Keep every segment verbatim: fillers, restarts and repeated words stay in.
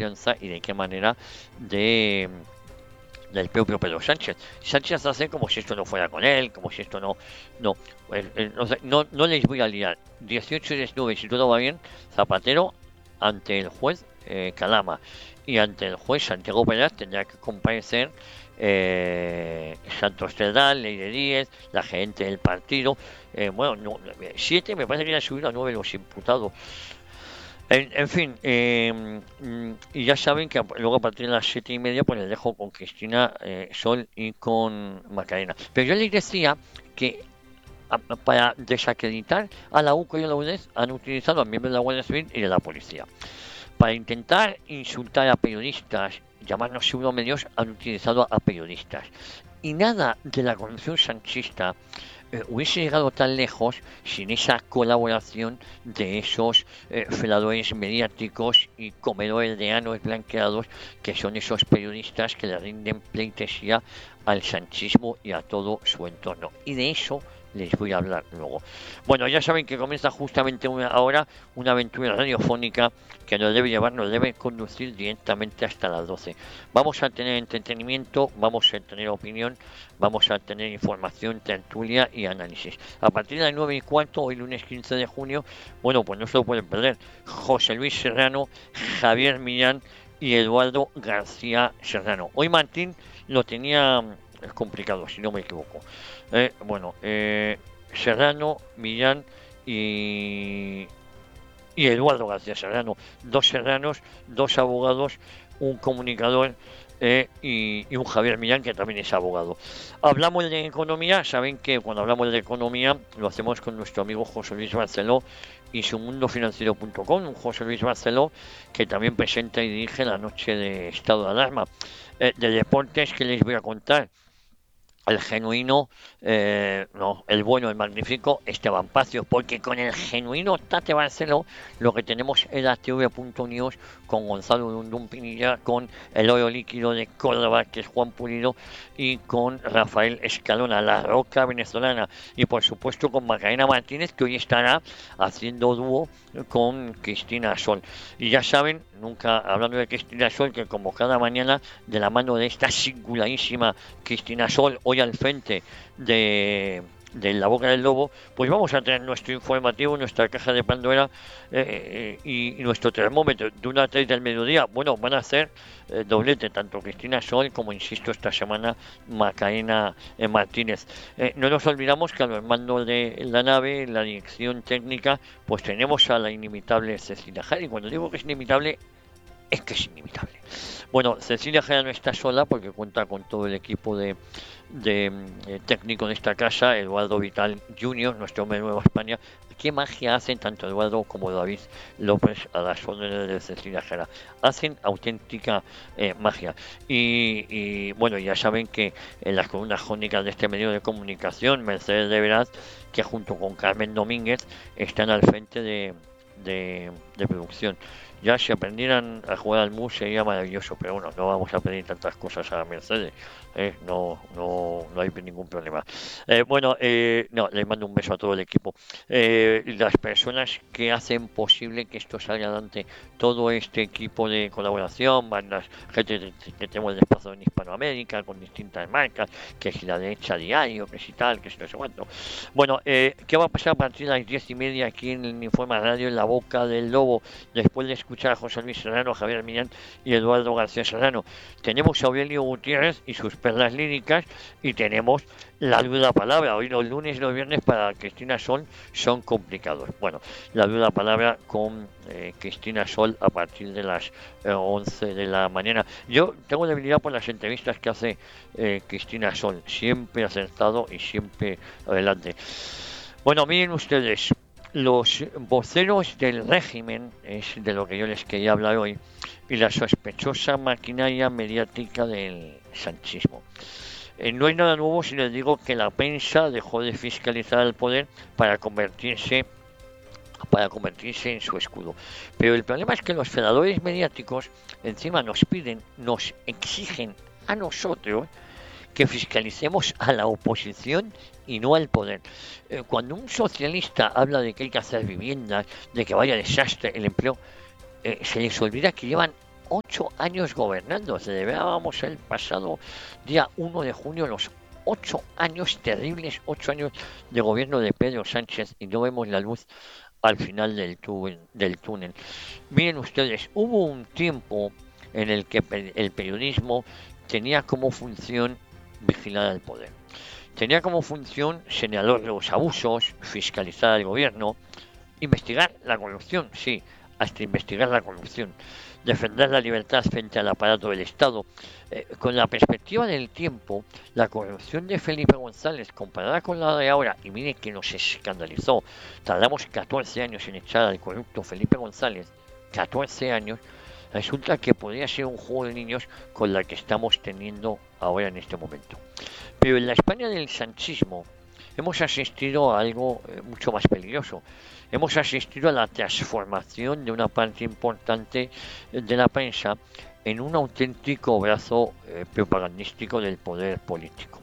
confianza y de qué manera de del propio Pedro Sánchez. Sánchez hace como si esto no fuera con él, como si esto no, no, eh, eh, no, no, no les voy a liar. dieciocho y diecinueve, si todo va bien, Zapatero ante el juez eh, Calama y ante el juez Santiago Pérez tendrá que comparecer eh, Santos Cerdán, Leire Díez, la gente del partido. Eh, bueno, no, siete me parece que ya subido a nueve los imputados. En, en fin, eh, mm, y ya saben que a- luego a partir de las siete y media pues les dejo con Cristina eh, Sol y con Macarena. Pero yo les decía que a- para desacreditar a la U C O y a la U D E S han utilizado a miembros de la Guardia Civil y de la policía. Para intentar insultar a periodistas, llamarnos pseudomedios, han utilizado a periodistas. Y nada de la corrupción sanchista eh, hubiese llegado tan lejos sin esa colaboración de esos eh, feladores mediáticos y comedores de anos blanqueados que son esos periodistas que le rinden pleitesía al sanchismo y a todo su entorno. Y de eso les voy a hablar luego. Bueno, ya saben que comienza justamente una, ahora una aventura radiofónica que nos debe llevar, nos debe conducir directamente hasta las doce. Vamos a tener entretenimiento, vamos a tener opinión, vamos a tener información, tertulia y análisis. A partir de las nueve y cuarto, hoy lunes quince de junio, bueno, pues no se lo pueden perder. José Luis Serrano, Javier Millán y Eduardo García Serrano. Hoy Martín lo tenía es complicado, si no me equivoco. Eh, bueno, eh, Serrano, Millán y, y Eduardo García Serrano. Dos serranos, dos abogados, un comunicador eh, y, y un Javier Millán que también es abogado. Hablamos de economía, saben que cuando hablamos de economía lo hacemos con nuestro amigo José Luis Barceló y su mundo financiero punto com, un José Luis Barceló que también presenta y dirige la noche de estado de alarma. Eh, de deportes que les voy a contar. El genuino, eh, no, el bueno, el magnífico Esteban Pacio, porque con el genuino Tate Barceló lo que tenemos es la T V punto news con Gonzalo Dundum Pinilla, con el oro líquido de Córdoba, que es Juan Pulido, y con Rafael Escalona, la roca venezolana, y por supuesto con Macarena Martínez, que hoy estará haciendo dúo con Cristina Sol. Y ya saben, nunca hablando de Cristina Sol, que como cada mañana, de la mano de esta singularísima Cristina Sol, hoy al frente de, de La Boca del Lobo, pues vamos a tener nuestro informativo, nuestra caja de Pandora eh, y, y nuestro termómetro de una a tres del mediodía. Bueno, van a hacer eh, doblete, tanto Cristina Sol como, insisto, esta semana Macarena eh, Martínez. Eh, no nos olvidamos que a los mandos de la nave, la dirección técnica, pues tenemos a la inimitable Cecilia Jara, y cuando digo que es inimitable, es que es inimitable. Bueno, Cecilia Jara no está sola porque cuenta con todo el equipo de, de eh, técnico de esta casa, Eduardo Vital junior, nuestro hombre de Nueva España. ¿Qué magia hacen tanto Eduardo como David López a las órdenes de Cecilia Jara? Hacen auténtica eh, magia. Y, y bueno, ya saben que en las columnas jónicas de este medio de comunicación, Mercedes de Veraz, que junto con Carmen Domínguez están al frente de, de, de producción. Ya si aprendieran a jugar al mus sería maravilloso, pero bueno, no vamos a pedir tantas cosas a Mercedes, ¿eh? no, no, no hay ningún problema. Eh, bueno, eh, no, les mando un beso a todo el equipo. Eh, las personas que hacen posible que esto salga adelante, todo este equipo de colaboración, bandas, gente que tenemos desplazado en Hispanoamérica, con distintas marcas, que si la derecha diario, que si tal, que si no sé cuánto. Bueno, eh, ¿qué va a pasar a partir de las diez y media aquí en el Informa Radio, en La Boca del Lobo, después de escuchar a José Luis Serrano, Javier Millán y Eduardo García Serrano? Tenemos a Aurelio Gutiérrez y sus perlas líricas, y tenemos la duda palabra. Hoy los lunes y los viernes para Cristina Sol son complicados. Bueno, la duda palabra con eh, Cristina Sol a partir de las eh, once de la mañana. Yo tengo debilidad por las entrevistas que hace eh, Cristina Sol, siempre acertado y siempre adelante. Bueno, miren ustedes, los voceros del régimen, es de lo que yo les quería hablar hoy, y la sospechosa maquinaria mediática del sanchismo. Eh, no hay nada nuevo si les digo que la prensa dejó de fiscalizar el poder para convertirse para convertirse en su escudo. Pero el problema es que los fedadores mediáticos encima nos piden, nos exigen a nosotros que fiscalicemos a la oposición y no al poder. Eh, cuando un socialista habla de que hay que hacer viviendas, de que vaya desastre el empleo, eh, se les olvida que llevan ocho años gobernando. Celebrábamos el pasado día uno de junio los ocho años terribles, ocho años de gobierno de Pedro Sánchez y no vemos la luz al final del túnel. Del túnel. Miren ustedes, hubo un tiempo en el que el periodismo tenía como función vigilar al poder. Tenía como función señalar los abusos, fiscalizar al gobierno, investigar la corrupción, sí, hasta investigar la corrupción, defender la libertad frente al aparato del Estado. Eh, con la perspectiva del tiempo, la corrupción de Felipe González comparada con la de ahora, y miren que nos escandalizó, tardamos catorce años en echar al corrupto Felipe González, catorce años, resulta que podría ser un juego de niños con la que estamos teniendo ahora en este momento. Pero en la España del sanchismo hemos asistido a algo eh, mucho más peligroso. Hemos asistido a la transformación de una parte importante de la prensa en un auténtico brazo eh, propagandístico del poder político.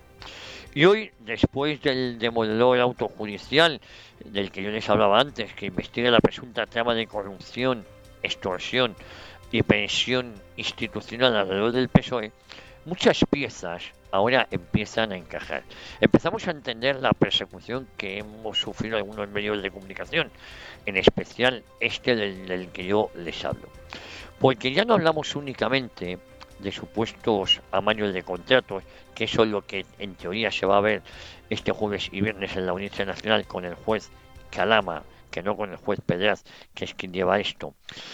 Y hoy, después del demoledor autojudicial del que yo les hablaba antes, que investiga la presunta trama de corrupción, extorsión y presión institucional alrededor del P S O E, muchas piezas ahora empiezan a encajar. Empezamos a entender la persecución que hemos sufrido algunos medios de comunicación, en especial este del, del que yo les hablo. Porque ya no hablamos únicamente de supuestos amaños de contratos, que eso es lo que en teoría se va a ver este jueves y viernes en la Audiencia Nacional con el juez Calama, que no con el juez Pedraz, que es quien lleva esto.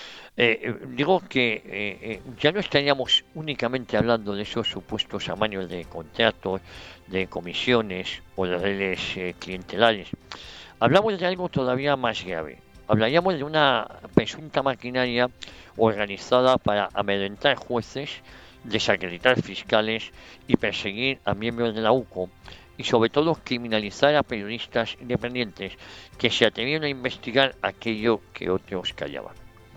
Eh, digo que eh, eh, ya no estaríamos únicamente hablando de esos supuestos amaños de contratos, de comisiones o de redes eh, clientelares. Hablamos de algo todavía más grave. Hablaríamos de una presunta maquinaria organizada para amedrentar jueces, desacreditar fiscales y perseguir a miembros de la U C O, y sobre todo criminalizar a periodistas independientes que se atrevieron a investigar aquello que otros callaban.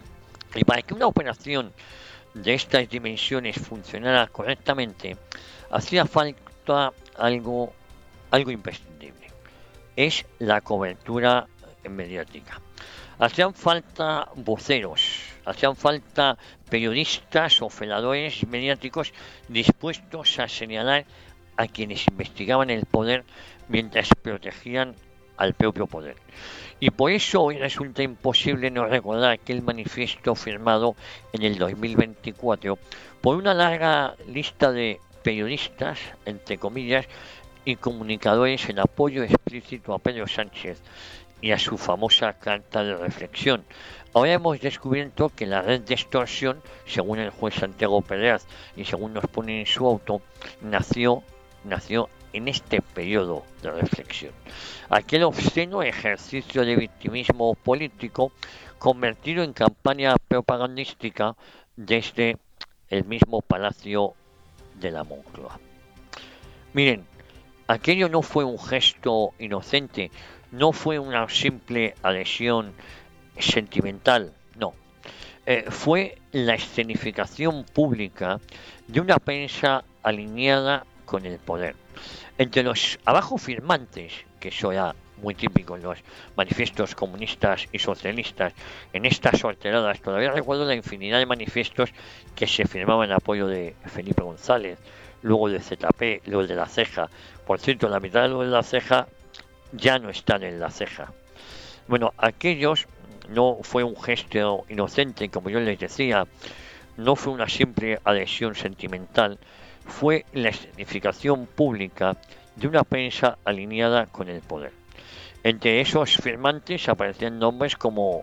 Y para que una operación de estas dimensiones funcionara correctamente, hacía falta algo, algo imprescindible. Es la cobertura mediática. Hacían falta voceros, hacían falta periodistas o celadores mediáticos dispuestos a señalar a quienes investigaban el poder mientras protegían al propio poder. Y por eso hoy resulta imposible no recordar aquel manifiesto firmado en el dos mil veinticuatro por una larga lista de periodistas, entre comillas, y comunicadores en apoyo explícito a Pedro Sánchez y a su famosa carta de reflexión. Ahora hemos descubierto que la red de extorsión, según el juez Santiago Pedraz y según nos pone en su auto, nació, nació en este periodo de reflexión. Aquel obsceno ejercicio de victimismo político convertido en campaña propagandística desde el mismo Palacio de la Moncloa. Miren, aquello no fue un gesto inocente, no fue una simple adhesión sentimental, no. Eh, fue la escenificación pública de una prensa alineada con el poder. Entre los abajo firmantes, que eso era muy típico en los manifiestos comunistas y socialistas, en estas sorteradas, todavía recuerdo la infinidad de manifiestos que se firmaban en apoyo de Felipe González, luego de Z P, luego de La Ceja. Por cierto, la mitad de los de La Ceja ya no están en La Ceja. Bueno, aquellos no fue un gesto inocente, como yo les decía, no fue una simple adhesión sentimental, fue la escenificación pública de una prensa alineada con el poder. Entre esos firmantes aparecían nombres como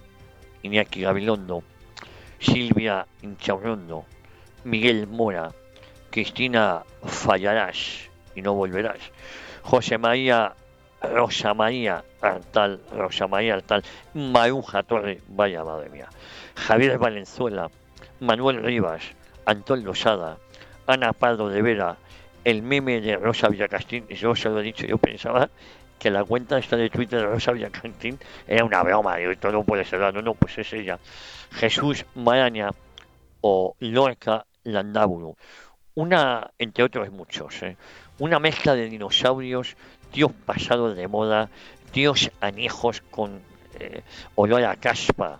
Iñaki Gabilondo, Silvia Inchaurrondo, Miguel Mora, Cristina Fallarás y no volverás, José María Rosa María Artal, Rosa María Artal, Maruja Torre, vaya madre mía, Javier Valenzuela, Manuel Rivas, Antón Losada, Ana Pardo de Vera, el meme de Rosa Villacastín, yo se lo he dicho, yo pensaba que la cuenta esta de Twitter de Rosa Villacastín era una broma, y esto no puede ser, no, no, pues es ella. Jesús Maraña o Lorca Landaburu, una, entre otros muchos, ¿eh? Una mezcla de dinosaurios, tíos pasados de moda, tíos añejos con eh, olor a caspa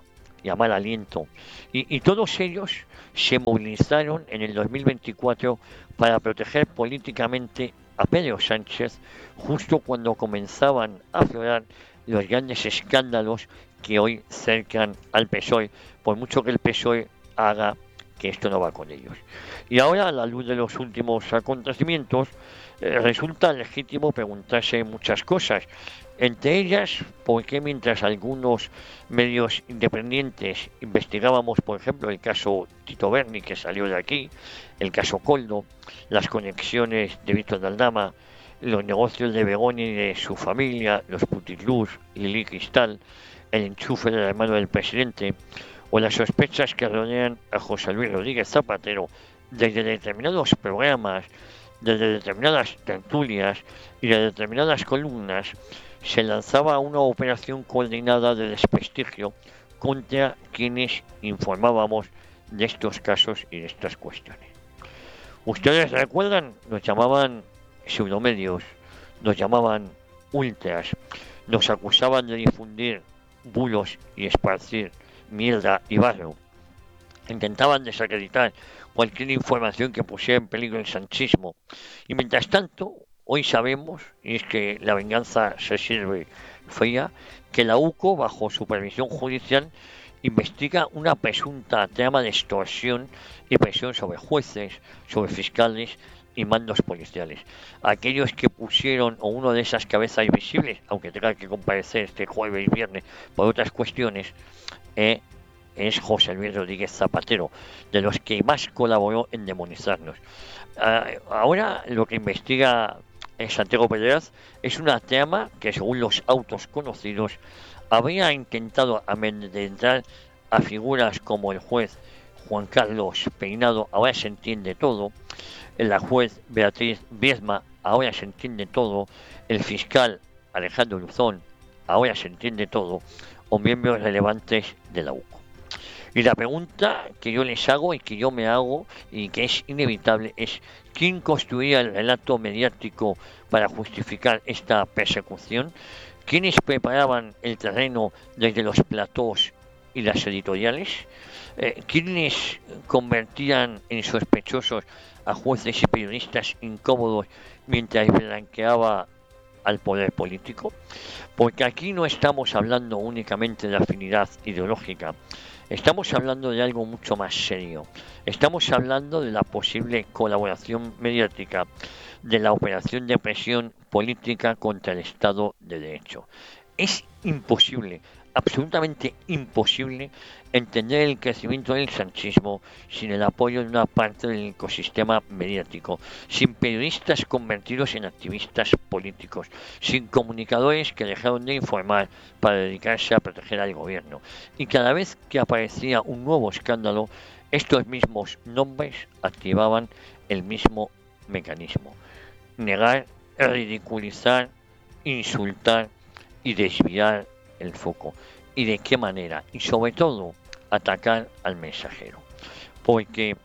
y a mal aliento. Y, y todos ellos se movilizaron en el dos mil veinticuatro para proteger políticamente a Pedro Sánchez justo cuando comenzaban a aflorar los grandes escándalos que hoy cercan al P S O E, por mucho que el P S O E haga que esto no va con ellos. Y ahora, a la luz de los últimos acontecimientos, eh, resulta legítimo preguntarse muchas cosas. Entre ellas, ¿por qué mientras algunos medios independientes investigábamos, por ejemplo, el caso Tito Berni, que salió de aquí, el caso Coldo, las conexiones de Víctor de Aldama, los negocios de Begoña y de su familia, los Putiluz, Lili Cristal, el enchufe del hermano del presidente, o las sospechas que rodean a José Luis Rodríguez Zapatero desde determinados programas, desde determinadas tertulias y de determinadas columnas, se lanzaba una operación coordinada de desprestigio contra quienes informábamos de estos casos y de estas cuestiones. ¿Ustedes recuerdan? Nos llamaban pseudomedios, nos llamaban ultras, nos acusaban de difundir bulos y esparcir mierda y barro. Intentaban desacreditar cualquier información que pusiera en peligro el sanchismo. Y mientras tanto, hoy sabemos, y es que la venganza se sirve fría, que la U C O, bajo supervisión judicial, investiga una presunta trama de extorsión y presión sobre jueces, sobre fiscales y mandos policiales. Aquellos que pusieron, o uno de esas cabezas visibles, aunque tenga que comparecer este jueves y viernes por otras cuestiones, eh, es José Luis Rodríguez Zapatero, de los que más colaboró en demonizarnos. Uh, ahora lo que investiga Santiago Pedraz es una trama que, según los autos conocidos, habría intentado amedrentar a figuras como el juez Juan Carlos Peinado, ahora se entiende todo, la juez Beatriz Biesma, ahora se entiende todo, el fiscal Alejandro Luzón, ahora se entiende todo, o miembros relevantes de la U C O. Y la pregunta que yo les hago y que yo me hago y que es inevitable es: ¿quién construía el relato mediático para justificar esta persecución? ¿Quiénes preparaban el terreno desde los platós y las editoriales? Eh, ¿Quiénes convertían en sospechosos a jueces y periodistas incómodos mientras blanqueaba al poder político? Porque aquí no estamos hablando únicamente de afinidad ideológica. Estamos hablando de algo mucho más serio. Estamos hablando de la posible colaboración mediática, de la operación de presión política contra el Estado de Derecho. Es imposible, absolutamente imposible, entender el crecimiento del sanchismo sin el apoyo de una parte del ecosistema mediático, sin periodistas convertidos en activistas políticos, sin comunicadores que dejaron de informar para dedicarse a proteger al gobierno. Y cada vez que aparecía un nuevo escándalo, estos mismos nombres activaban el mismo mecanismo: negar, ridiculizar, insultar y desviar el foco. ¿Y de qué manera? Y sobre todo, atacar al mensajero. Porque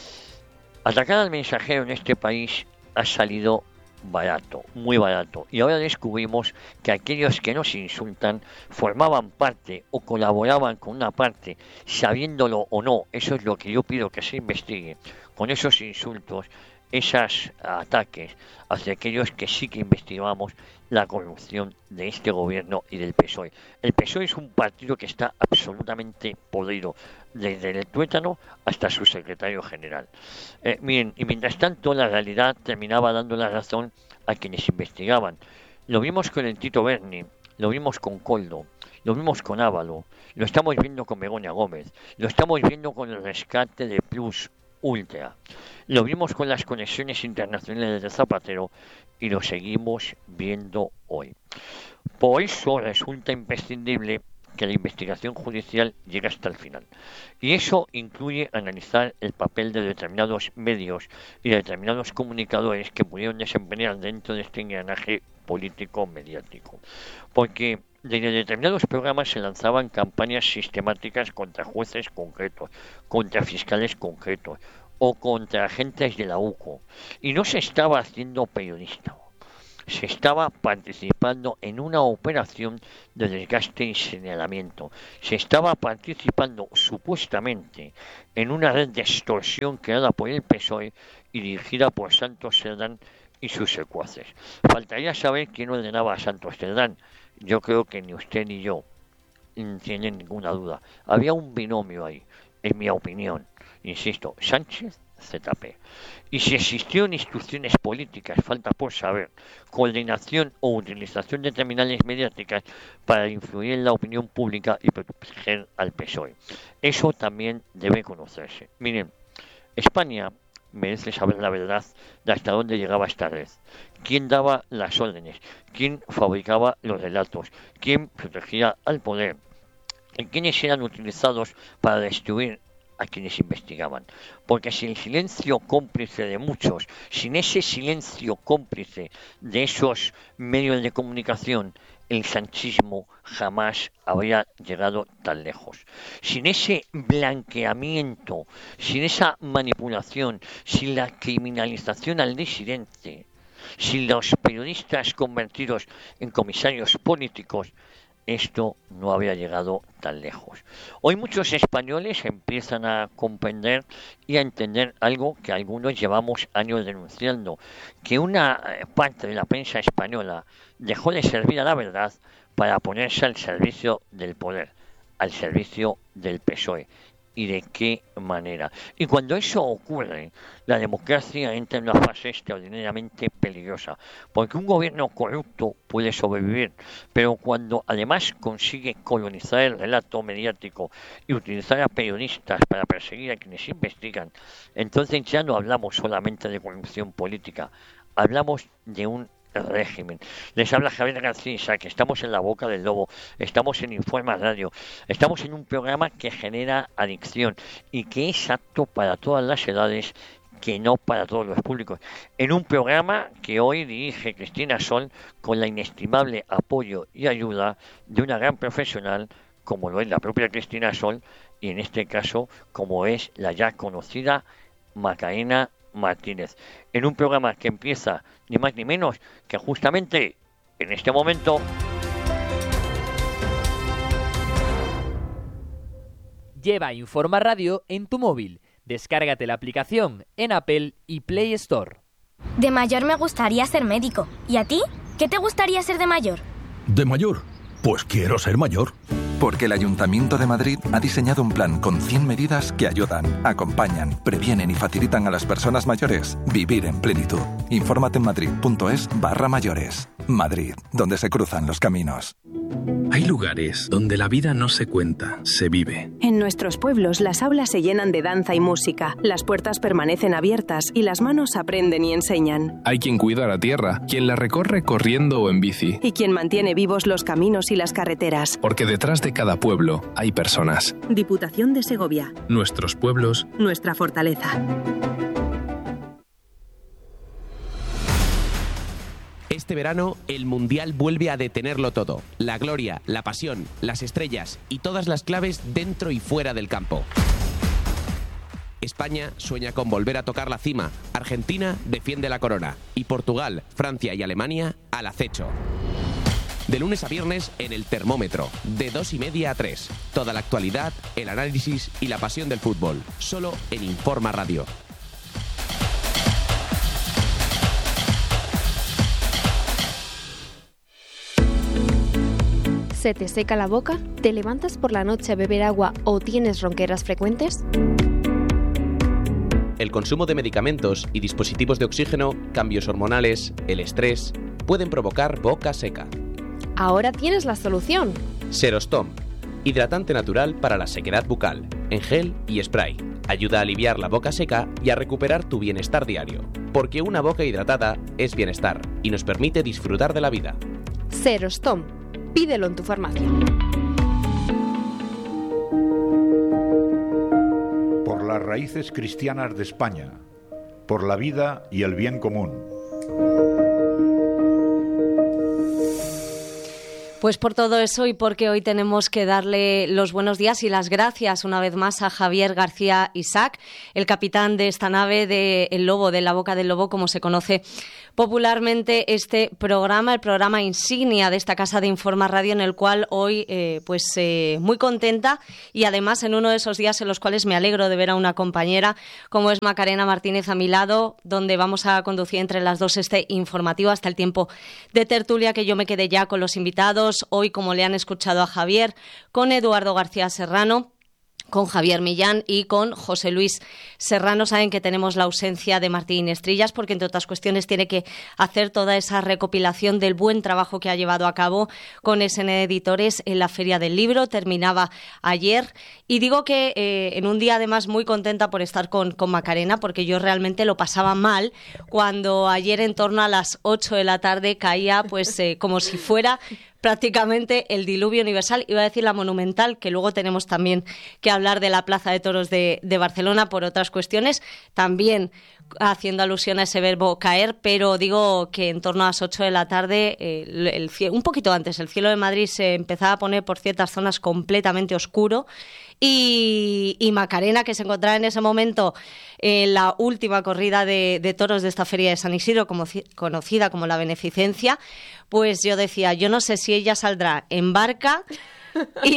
atacar al mensajero en este país ha salido barato, muy barato. Y ahora descubrimos que aquellos que nos insultan formaban parte o colaboraban con una parte, sabiéndolo o no. Eso es lo que yo pido que se investigue. Con esos insultos, esos ataques hacia aquellos que sí que investigamos la corrupción de este gobierno y del P S O E. El P S O E es un partido que está absolutamente podrido, desde el tuétano hasta su secretario general. Eh, miren, y mientras tanto la realidad terminaba dando la razón a quienes investigaban. Lo vimos con el Tito Berni, lo vimos con Coldo, lo vimos con Ávalo, lo estamos viendo con Begoña Gómez, lo estamos viendo con el rescate de Plus Ultra, lo vimos con las conexiones internacionales de Zapatero y lo seguimos viendo hoy. Por eso resulta imprescindible que la investigación judicial llegue hasta el final. Y eso incluye analizar el papel de determinados medios y de determinados comunicadores que pudieron desempeñar dentro de este engranaje político-mediático. Porque desde determinados programas se lanzaban campañas sistemáticas contra jueces concretos, contra fiscales concretos o contra agentes de la U C O. Y no se estaba haciendo periodismo. se estaba participando en una operación de desgaste y señalamiento. Se estaba participando supuestamente en una red de extorsión creada por el P S O E y dirigida por Santos Cerdán y sus secuaces. Faltaría saber quién ordenaba a Santos Cerdán. Yo creo que ni usted ni yo tienen ninguna duda. Había un binomio ahí, en mi opinión. Insisto, Sánchez Z P. Y si existieron instrucciones políticas, falta por saber, coordinación o utilización de terminales mediáticas para influir en la opinión pública y proteger al P S O E. Eso también debe conocerse. Miren, España merece saber la verdad de hasta dónde llegaba esta red, quién daba las órdenes, quién fabricaba los relatos, quién protegía al poder y quiénes eran utilizados para destruir a quienes investigaban. Porque sin el silencio cómplice de muchos, sin ese silencio cómplice de esos medios de comunicación, el sanchismo jamás habría llegado tan lejos. Sin ese blanqueamiento, sin esa manipulación, sin la criminalización al disidente, sin los periodistas convertidos en comisarios políticos, esto no había llegado tan lejos. Hoy muchos españoles empiezan a comprender y a entender algo que algunos llevamos años denunciando, que una parte de la prensa española dejó de servir a la verdad para ponerse al servicio del poder, al servicio del P S O E. ¿Y de qué manera? Y cuando eso ocurre, la democracia entra en una fase extraordinariamente peligrosa, porque un gobierno corrupto puede sobrevivir, pero cuando además consigue colonizar el relato mediático y utilizar a periodistas para perseguir a quienes investigan, entonces ya no hablamos solamente de corrupción política, hablamos de un régimen. Les habla Javier García, que estamos en la boca del lobo, estamos en Informa Radio, estamos en un programa que genera adicción y que es apto para todas las edades, que no para todos los públicos. En un programa que hoy dirige Cristina Sol con la inestimable apoyo y ayuda de una gran profesional como lo es la propia Cristina Sol y en este caso como es la ya conocida Macarena Martínez, en un programa que empieza ni más ni menos que justamente en este momento. Lleva Informa Radio en tu móvil. Descárgate la aplicación en Apple y Play Store. De mayor me gustaría ser médico. ¿Y a ti? ¿Qué te gustaría ser de mayor? ¿De mayor? Pues quiero ser mayor. Porque el Ayuntamiento de Madrid ha diseñado un plan con cien medidas que ayudan, acompañan, previenen y facilitan a las personas mayores vivir en plenitud. Infórmate en madrid.es barra mayores. Madrid, donde se cruzan los caminos. Hay lugares donde la vida no se cuenta, se vive. En nuestros pueblos las aulas se llenan de danza y música, las puertas permanecen abiertas y las manos aprenden y enseñan. Hay quien cuida la tierra, quien la recorre corriendo o en bici. Y quien mantiene vivos los caminos y las carreteras. Porque detrás de cada pueblo hay personas. Diputación de Segovia. Nuestros pueblos. Nuestra fortaleza. Este verano, el Mundial vuelve a detenerlo todo. La gloria, la pasión, las estrellas y todas las claves dentro y fuera del campo. España sueña con volver a tocar la cima, Argentina defiende la corona y Portugal, Francia y Alemania al acecho. De lunes a viernes en El Termómetro, de dos y media a tres. Toda la actualidad, el análisis y la pasión del fútbol, solo en Informa Radio. ¿Se te seca la boca? ¿Te levantas por la noche a beber agua o tienes ronqueras frecuentes? El consumo de medicamentos y dispositivos de oxígeno, cambios hormonales, el estrés, pueden provocar boca seca. Ahora tienes la solución. Serostom, hidratante natural para la sequedad bucal, en gel y spray. Ayuda a aliviar la boca seca y a recuperar tu bienestar diario. Porque una boca hidratada es bienestar y nos permite disfrutar de la vida. Serostom. Pídelo en tu farmacia. Por las raíces cristianas de España, por la vida y el bien común. Pues por todo eso y porque hoy tenemos que darle los buenos días y las gracias una vez más a Javier García Isaac, el capitán de esta nave de El Lobo, de La Boca del Lobo, como se conoce popularmente este programa, el programa insignia de esta casa de Informa Radio, en el cual hoy eh, pues eh, muy contenta y además en uno de esos días en los cuales me alegro de ver a una compañera como es Macarena Martínez a mi lado, donde vamos a conducir entre las dos este informativo hasta el tiempo de tertulia, que yo me quedé ya con los invitados. Hoy, como le han escuchado a Javier, con Eduardo García Serrano, con Javier Millán y con José Luis Serrano. Saben que tenemos la ausencia de Martín Estrillas porque, entre otras cuestiones, tiene que hacer toda esa recopilación del buen trabajo que ha llevado a cabo con S N Editores en la Feria del Libro. Terminaba ayer y digo que eh, en un día además muy contenta por estar con, con Macarena, porque yo realmente lo pasaba mal cuando ayer en torno a las ocho de la tarde caía pues eh, como si fuera prácticamente el diluvio universal, iba a decir la monumental, que luego tenemos también que hablar de la Plaza de Toros de, de Barcelona por otras cuestiones, también haciendo alusión a ese verbo caer, pero digo que en torno a las ocho de la tarde, eh, el, el cielo, un poquito antes, el cielo de Madrid se empezaba a poner por ciertas zonas completamente oscuro. Y, y Macarena, que se encontraba en ese momento en la última corrida de, de toros de esta feria de San Isidro, como, conocida como la Beneficencia, pues yo decía, yo no sé si ella saldrá en barca y,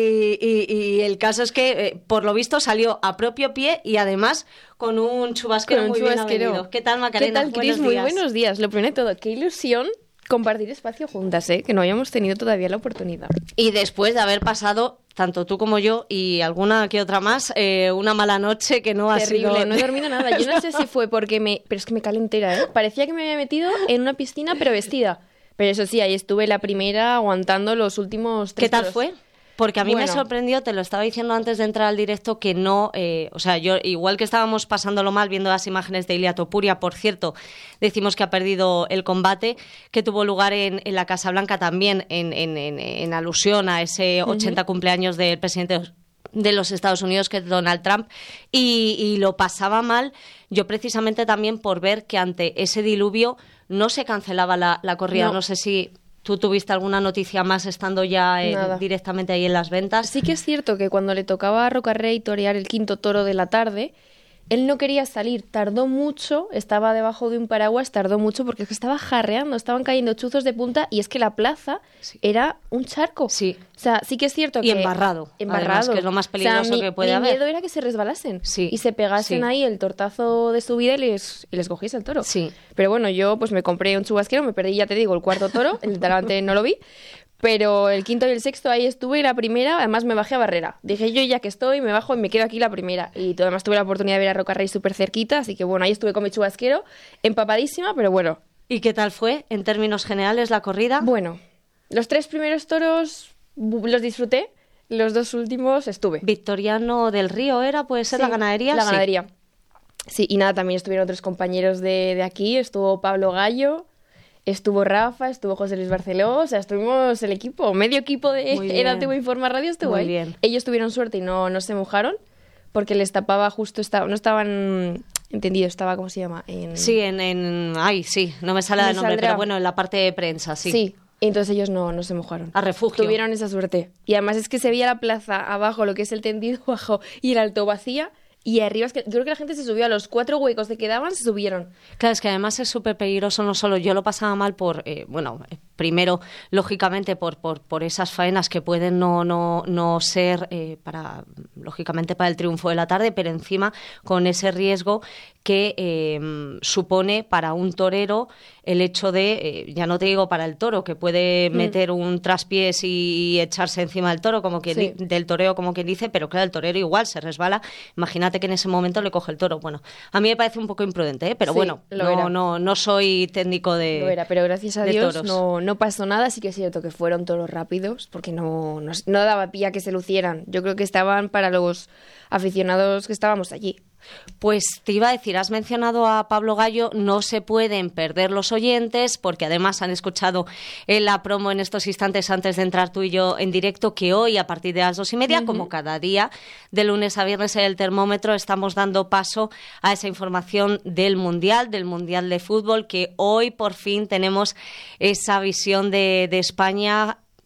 y, y el caso es que, eh, por lo visto, salió a propio pie y además con un chubasquero con un muy chubasquero. bien avenido. ¿Qué tal, Macarena? ¿Qué tal, Cris? Muy buenos días. Lo primero de todo, qué ilusión compartir espacio juntas, ¿eh? Que no habíamos tenido todavía la oportunidad. Y después de haber pasado, tanto tú como yo y alguna que otra más, eh, una mala noche que no ha Terrible, sido... no he dormido nada. Yo no sé si fue porque me... Pero es que me calé entera, ¿eh? Parecía que me había metido en una piscina, pero vestida. Pero eso sí, ahí estuve la primera aguantando los últimos tres ¿Qué tal toros. fue? Porque a mí Bueno. me sorprendió, te lo estaba diciendo antes de entrar al directo, que no, eh, o sea, yo igual que estábamos pasándolo mal viendo las imágenes de Ilia Topuria, por cierto, decimos que ha perdido el combate que tuvo lugar en, en la Casa Blanca también en, en, en, en alusión a ese ochenta uh-huh. cumpleaños del presidente de los Estados Unidos, que es Donald Trump, y, y lo pasaba mal yo precisamente también por ver que ante ese diluvio no se cancelaba la, la corrida, no, no sé si... ¿Tú tuviste alguna noticia más estando ya en, directamente ahí en las ventas? Sí que es cierto que cuando le tocaba a Rocarrey torear el quinto toro de la tarde, él no quería salir, tardó mucho, estaba debajo de un paraguas, tardó mucho porque es que estaba jarreando, estaban cayendo chuzos de punta y es que la plaza sí. era un charco. Sí. O sea, sí que es cierto que... Y embarrado. Embarrado. Además, que es lo más peligroso o sea, mi, que puede mi haber. Mi miedo era que se resbalasen sí. y se pegasen sí. ahí el tortazo de su vida y les, y les cogiese el toro. Sí. Pero bueno, yo pues me compré un chubasquero, me perdí, ya te digo, el cuarto toro, el delante no lo vi. Pero el quinto y el sexto ahí estuve y la primera, además me bajé a barrera. Dije, yo ya que estoy, me bajo y me quedo aquí la primera. Y además tuve la oportunidad de ver a Rocarrey súper cerquita, así que bueno, ahí estuve con mi chubasquero, empapadísima, pero bueno. ¿Y qué tal fue, en términos generales, la corrida? Bueno, los tres primeros toros los disfruté, los dos últimos estuve. Victoriano del Río era, puede ser, sí, la ganadería. La sí. ganadería. Sí, y nada, también estuvieron otros compañeros de, de aquí, estuvo Pablo Gallo... Estuvo Rafa, estuvo José Luis Barceló, o sea, estuvimos el equipo, medio equipo de Era T V Informa Radio estuvo Muy ahí. Bien. Ellos tuvieron suerte y no, no se mojaron porque les tapaba justo, estaba, no estaban entendidos, estaba, ¿cómo se llama? En... Sí, en, en... Ay, sí, no me sale me el nombre, saldrá. Pero bueno, en la parte de prensa, sí. Sí, entonces ellos no, no se mojaron. A refugio. Tuvieron esa suerte. Y además es que se veía la plaza abajo, lo que es el tendido abajo y el alto vacía. Y arriba, es que yo creo que la gente se subió a los cuatro huecos que quedaban, se subieron. Claro, es que además es súper peligroso, no solo yo lo pasaba mal por, eh, bueno, primero, lógicamente, por, por, por esas faenas que pueden no, no, no ser, eh, para lógicamente, para el triunfo de la tarde, pero encima con ese riesgo que eh, supone para un torero el hecho de, eh, ya no te digo para el toro, que puede mm. meter un traspiés y echarse encima del toro, como quien sí. del toreo, como quien dice, pero claro, el torero igual se resbala. Imagínate que en ese momento le coge el toro. Bueno, a mí me parece un poco imprudente, ¿eh? Pero sí, bueno, no, no, no soy técnico de Lo era, pero gracias a Dios toros. no, no pasó nada. Sí que es cierto que fueron toros rápidos, porque no, no, no daba pie a que se lucieran. Yo creo que estaban para los aficionados que estábamos allí. Pues te iba a decir, has mencionado a Pablo Gallo, no se pueden perder los oyentes, porque además han escuchado en la promo en estos instantes antes de entrar tú y yo en directo, que hoy a partir de las dos y media, uh-huh. como cada día, de lunes a viernes en el termómetro, estamos dando paso a esa información del Mundial, del Mundial de Fútbol, que hoy por fin tenemos esa visión de, de España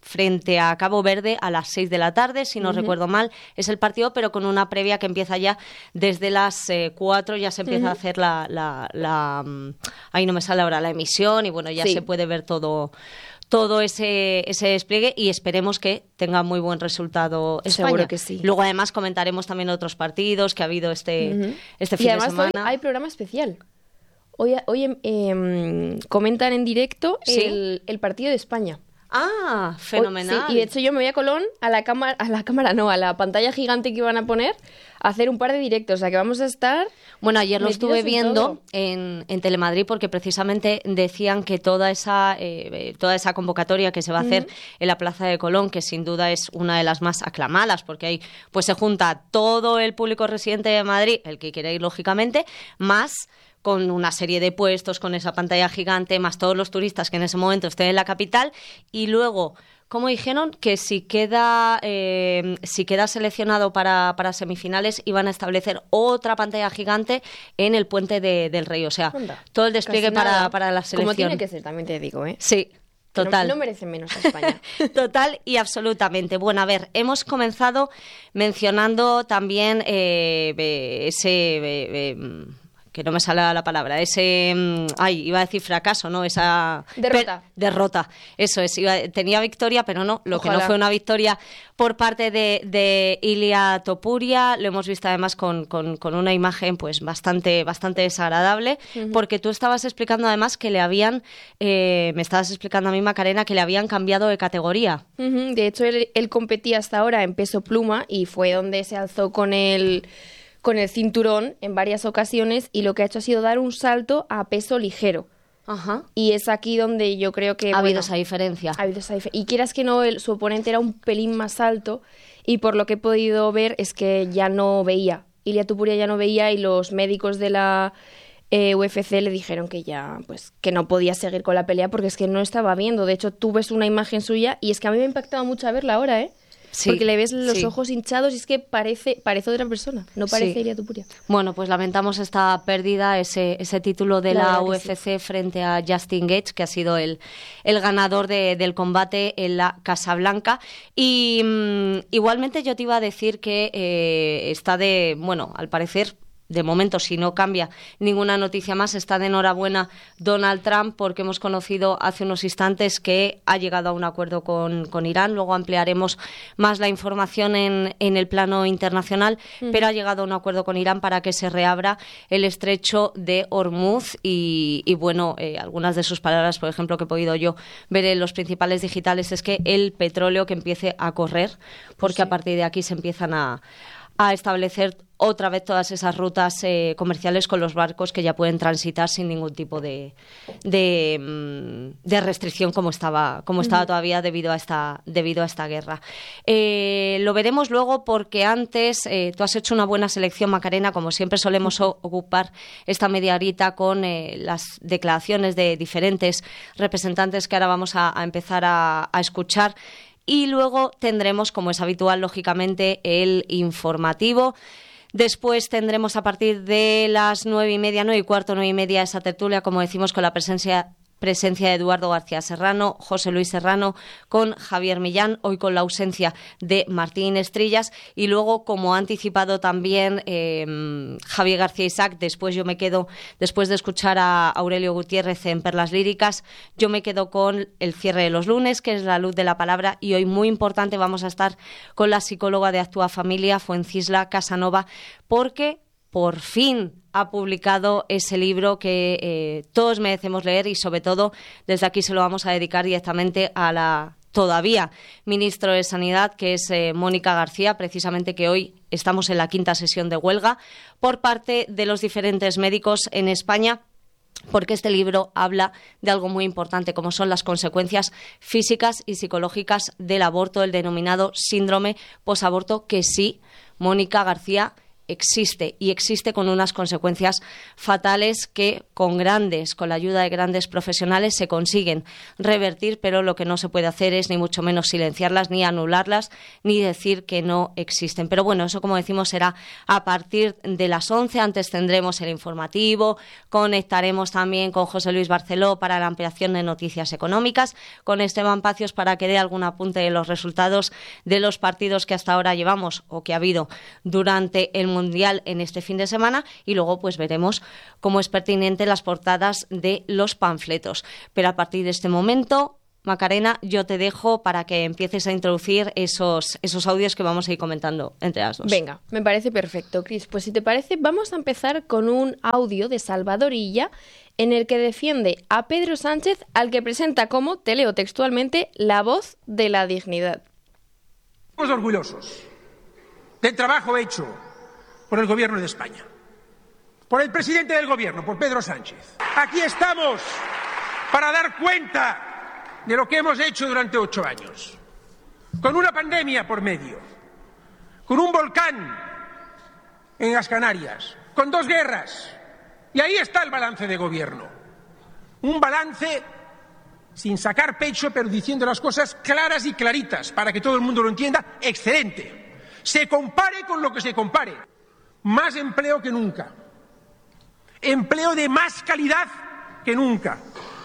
frente a Cabo Verde a las seis de la tarde, si no Uh-huh. recuerdo mal, es el partido, pero con una previa que empieza ya desde las eh, cuatro, ya se empieza Uh-huh. a hacer la, la, la, mm, ahí no me sale ahora la emisión, y bueno, ya Sí. se puede ver todo todo ese, ese despliegue, y esperemos que tenga muy buen resultado España. Seguro que sí. Luego además comentaremos también otros partidos que ha habido este, Uh-huh. este Y fin de además semana. hoy hay programa especial. Hoy, hoy em, em, comentan en directo ¿Sí? el, el partido de España. Ah, fenomenal. Hoy- sí, y de hecho yo me voy a Colón a la cámara, a la cámara no, a la pantalla gigante que iban a poner a hacer un par de directos, o sea que vamos a estar. Bueno, ayer lo metidos estuve en viendo todo. en, en Telemadrid, porque precisamente decían que toda esa eh, eh, toda esa convocatoria que se va a hacer Ujú. en la Plaza de Colón, que sin duda es una de las más aclamadas, porque ahí pues se junta todo el público residente de Madrid, el que quiere ir lógicamente, más con una serie de puestos, con esa pantalla gigante, más todos los turistas que en ese momento estén en la capital, y luego, como dijeron, que si queda eh, si queda seleccionado para, para semifinales, iban a establecer otra pantalla gigante en el Puente de- del Rey, o sea, Anda, todo el despliegue casi nada. para, para la selección. Como tiene que ser, también te digo, ¿eh? Sí. Que no- Total. No, merece menos a España. Total y absolutamente. Bueno, a ver, hemos comenzado mencionando también eh, eh, ese... eh, eh, que no me sale la palabra, ese, mm, ay, iba a decir fracaso, ¿no? Esa... Derrota. per- derrota, eso es, iba- tenía victoria, pero no, lo que Ojalá. no fue una victoria por parte de, de Ilia Topuria, lo hemos visto además con, con, con una imagen pues bastante, bastante desagradable, Ujú. porque tú estabas explicando además que le habían, eh, me estabas explicando a mí, Macarena, que le habían cambiado de categoría. Ujú, de hecho, él, él competía hasta ahora en peso pluma y fue donde se alzó con el, con el cinturón en varias ocasiones, y lo que ha hecho ha sido dar un salto a peso ligero. Ajá. Y es aquí donde yo creo que... Ha habido bueno, esa diferencia. ha habido esa dif- y quieras que no, el- su oponente era un pelín más alto, y por lo que he podido ver es que ya no veía. Ilia Topuria ya no veía, y los médicos de la eh, U F C le dijeron que ya, pues, que no podía seguir con la pelea porque es que no estaba viendo. De hecho, tú ves una imagen suya y es que a mí me ha impactado mucho a verla ahora, ¿eh? Sí, Porque le ves los sí. ojos hinchados y es que parece, parece otra persona, no parece Sí. Ilia Topuria. Bueno, pues lamentamos esta pérdida, ese, ese título de La la, verdad que U F C frente a Justin Gaethje, que ha sido el, el ganador de- del combate en la Casa Blanca. Y mm, igualmente yo te iba a decir que eh, está de, bueno, al parecer... De momento, si no cambia ninguna noticia más, está de enhorabuena Donald Trump, porque hemos conocido hace unos instantes que ha llegado a un acuerdo con, con Irán. Luego ampliaremos más la información en, en el plano internacional, Ujú. pero ha llegado a un acuerdo con Irán para que se reabra el estrecho de Hormuz. Y, y bueno, eh, algunas de sus palabras, por ejemplo, que he podido yo ver en los principales digitales, es que el petróleo que empiece a correr, porque a partir de aquí se empiezan a a establecer otra vez todas esas rutas eh, comerciales con los barcos que ya pueden transitar sin ningún tipo de, de, mm, de restricción como estaba, como estaba Ujú. todavía debido a esta, debido a esta guerra. Eh, lo veremos luego, porque antes eh, tú has hecho una buena selección, Macarena, como siempre solemos o- ocupar esta media horita con eh, las declaraciones de diferentes representantes que ahora vamos a, a empezar a, a escuchar. Y luego tendremos, como es habitual, lógicamente, el informativo. Después tendremos a partir de las nueve y media, nueve y cuarto, nueve y media, esa tertulia, como decimos, con la presencia presencia de Eduardo García Serrano, José Luis Serrano, con Javier Millán, hoy con la ausencia de Martín Estrillas, y luego, como ha anticipado también eh, Javier García Isaac, después yo me quedo, después de escuchar a Aurelio Gutiérrez en Perlas Líricas, yo me quedo con el cierre de los lunes, que es la luz de la palabra, y hoy, muy importante, vamos a estar con la psicóloga de Actúa Familia, Fuencisla Casanova, porque por fin ha publicado ese libro que eh, todos merecemos leer, y sobre todo desde aquí se lo vamos a dedicar directamente a la todavía ministro de Sanidad, que es eh, Mónica García, precisamente, que hoy estamos en la quinta sesión de huelga por parte de los diferentes médicos en España, porque este libro habla de algo muy importante, como son las consecuencias físicas y psicológicas del aborto, el denominado síndrome posaborto, que sí, Mónica García, existe y existe con unas consecuencias fatales que con grandes, con la ayuda de grandes profesionales se consiguen revertir, pero lo que no se puede hacer es ni mucho menos silenciarlas, ni anularlas, ni decir que no existen. Pero bueno, eso como decimos será a partir de las once, antes tendremos el informativo, conectaremos también con José Luis Barceló para la ampliación de noticias económicas, con Esteban Pacios para que dé algún apunte de los resultados de los partidos que hasta ahora llevamos o que ha habido durante el Mundial en este fin de semana, y luego pues veremos cómo es pertinente las portadas de los panfletos. Pero a partir de este momento, Macarena, yo te dejo para que empieces a introducir esos, esos audios que vamos a ir comentando entre las dos. Venga, me parece perfecto, Cris. Pues si te parece, vamos a empezar con un audio de Salvador Illa en el que defiende a Pedro Sánchez, al que presenta como, te leo textualmente, la voz de la dignidad. Estamos orgullosos del trabajo hecho por el Gobierno de España, por el presidente del Gobierno, por Pedro Sánchez. Aquí estamos para dar cuenta de lo que hemos hecho durante ocho años, con una pandemia por medio, con un volcán en las Canarias, con dos guerras, y ahí está el balance de Gobierno. Un balance sin sacar pecho, pero diciendo las cosas claras y claritas, para que todo el mundo lo entienda, excelente. Se compare con lo que se compare. Más empleo que nunca. Empleo de más calidad que nunca.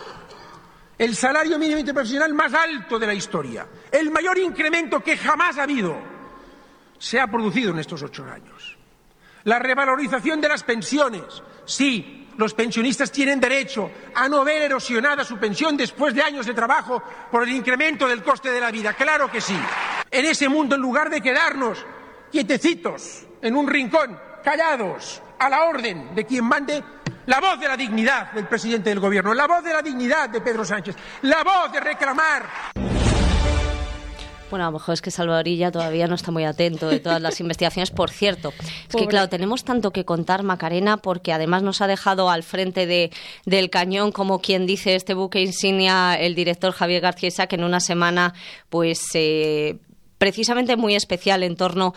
El salario mínimo interprofesional más alto de la historia. El mayor incremento que jamás ha habido se ha producido en estos ocho años. La revalorización de las pensiones. Sí, los pensionistas tienen derecho a no ver erosionada su pensión después de años de trabajo por el incremento del coste de la vida. Claro que sí. En ese mundo, en lugar de quedarnos quietecitos en un rincón, callados, a la orden de quien mande, la voz de la dignidad del presidente del Gobierno, la voz de la dignidad de Pedro Sánchez, la voz de reclamar. Bueno, a lo mejor es que Salvador Illa todavía no está muy atento de todas las investigaciones. Por cierto, es Pobre. que claro, tenemos tanto que contar, Macarena, porque además nos ha dejado al frente de, del cañón, como quien dice este buque insignia, el director Javier García Isaac, en una semana, pues... Eh, precisamente muy especial en torno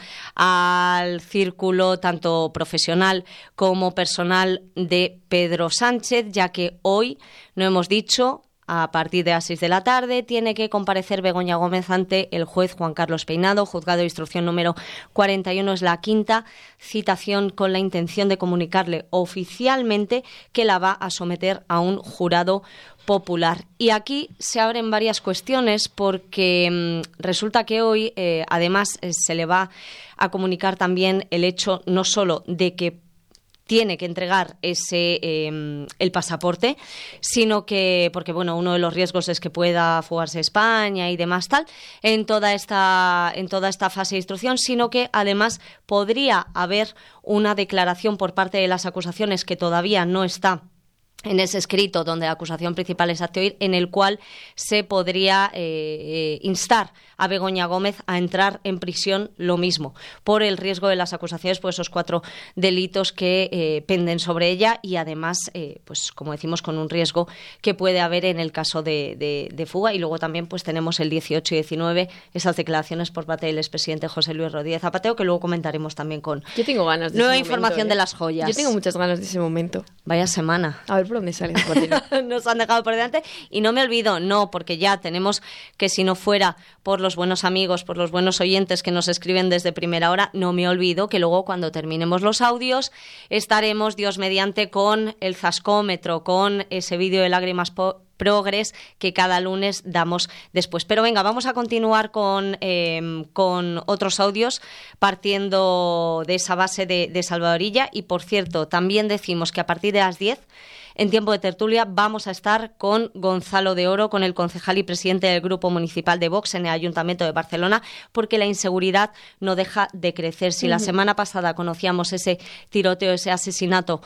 al círculo tanto profesional como personal de Pedro Sánchez, ya que hoy, no hemos dicho, a partir de las seis de la tarde tiene que comparecer Begoña Gómez ante el juez Juan Carlos Peinado, juzgado de instrucción número cuarenta y uno. Es la quinta citación con la intención de comunicarle oficialmente que la va a someter a un jurado popular. Y aquí se abren varias cuestiones porque mmm, resulta que hoy, eh, además, eh, se le va a comunicar también el hecho no solo de que tiene que entregar ese eh, el pasaporte, sino que, porque bueno, uno de los riesgos es que pueda fugarse a España y demás tal, en toda esta, en toda esta fase de instrucción, sino que además podría haber una declaración por parte de las acusaciones que todavía no está en ese escrito donde la acusación principal es acto oír, en el cual se podría eh, instar a Begoña Gómez a entrar en prisión lo mismo, por el riesgo de las acusaciones por esos cuatro delitos que eh, penden sobre ella y además, eh, pues como decimos, con un riesgo que puede haber en el caso de, de, de fuga. Y luego también pues tenemos el dieciocho y diecinueve, esas declaraciones por parte del expresidente José Luis Rodríguez Zapatero, que luego comentaremos también con Yo tengo ganas de nueva ese información momento, ¿eh? de las joyas. Yo tengo muchas ganas de ese momento. Vaya semana. A ver por dónde salen. Nos han dejado por delante y no me olvido, no, porque ya tenemos que si no fuera por los buenos amigos, por los buenos oyentes que nos escriben desde primera hora, no me olvido que luego cuando terminemos los audios estaremos, Dios mediante, con el zascómetro, con ese vídeo de lágrimas po- Progres que cada lunes damos después. Pero venga, vamos a continuar con, eh, con otros audios partiendo de esa base de, de Salvador Illa. Y por cierto, también decimos que a partir de las diez, en tiempo de tertulia, vamos a estar con Gonzalo de Oro, con el concejal y presidente del Grupo Municipal de Vox en el Ayuntamiento de Barcelona, porque la inseguridad no deja de crecer. Si uh-huh. la semana pasada conocíamos ese tiroteo, ese asesinato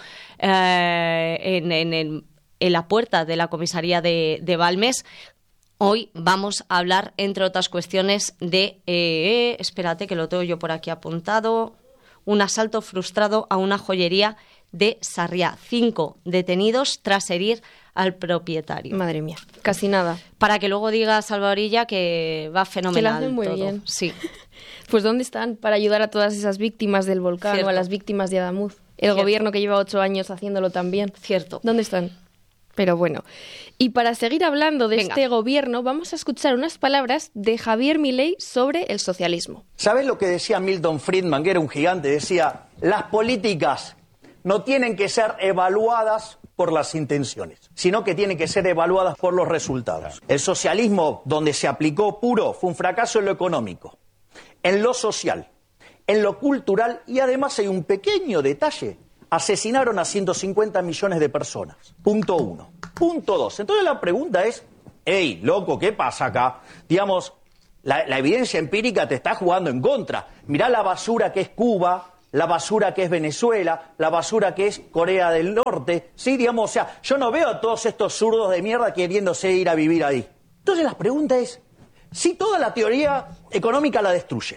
eh, en, en, en en la puerta de la comisaría de, de Balmes, hoy vamos a hablar, entre otras cuestiones, de, eh, espérate que lo tengo yo por aquí apuntado, un asalto frustrado a una joyería de Sarriá. Cinco detenidos tras herir al propietario. Madre mía, casi nada. Para que luego diga Salvador Illa que va fenomenal. Que lo hacen muy todo. bien. Sí. Pues ¿dónde están para ayudar a todas esas víctimas del volcán Cierto. o a las víctimas de Adamuz? El Cierto. gobierno que lleva ocho años haciéndolo también. Cierto. ¿Dónde están? Pero bueno, y para seguir hablando de Venga. este gobierno, vamos a escuchar unas palabras de Javier Milei sobre el socialismo. ¿Sabes lo que decía Milton Friedman, que era un gigante? Decía, las políticas no tienen que ser evaluadas por las intenciones, sino que tienen que ser evaluadas por los resultados. El socialismo, donde se aplicó puro, fue un fracaso en lo económico, en lo social, en lo cultural, y además hay un pequeño detalle. Asesinaron a ciento cincuenta millones de personas. Punto uno. Punto dos. Entonces la pregunta es, hey, loco, ¿qué pasa acá? Digamos, la, la evidencia empírica te está jugando en contra. Mirá la basura que es Cuba, la basura que es Venezuela, la basura que es Corea del Norte. Sí, digamos, o sea, yo no veo a todos estos zurdos de mierda queriéndose ir a vivir ahí. Entonces la pregunta es, si toda la teoría económica la destruye,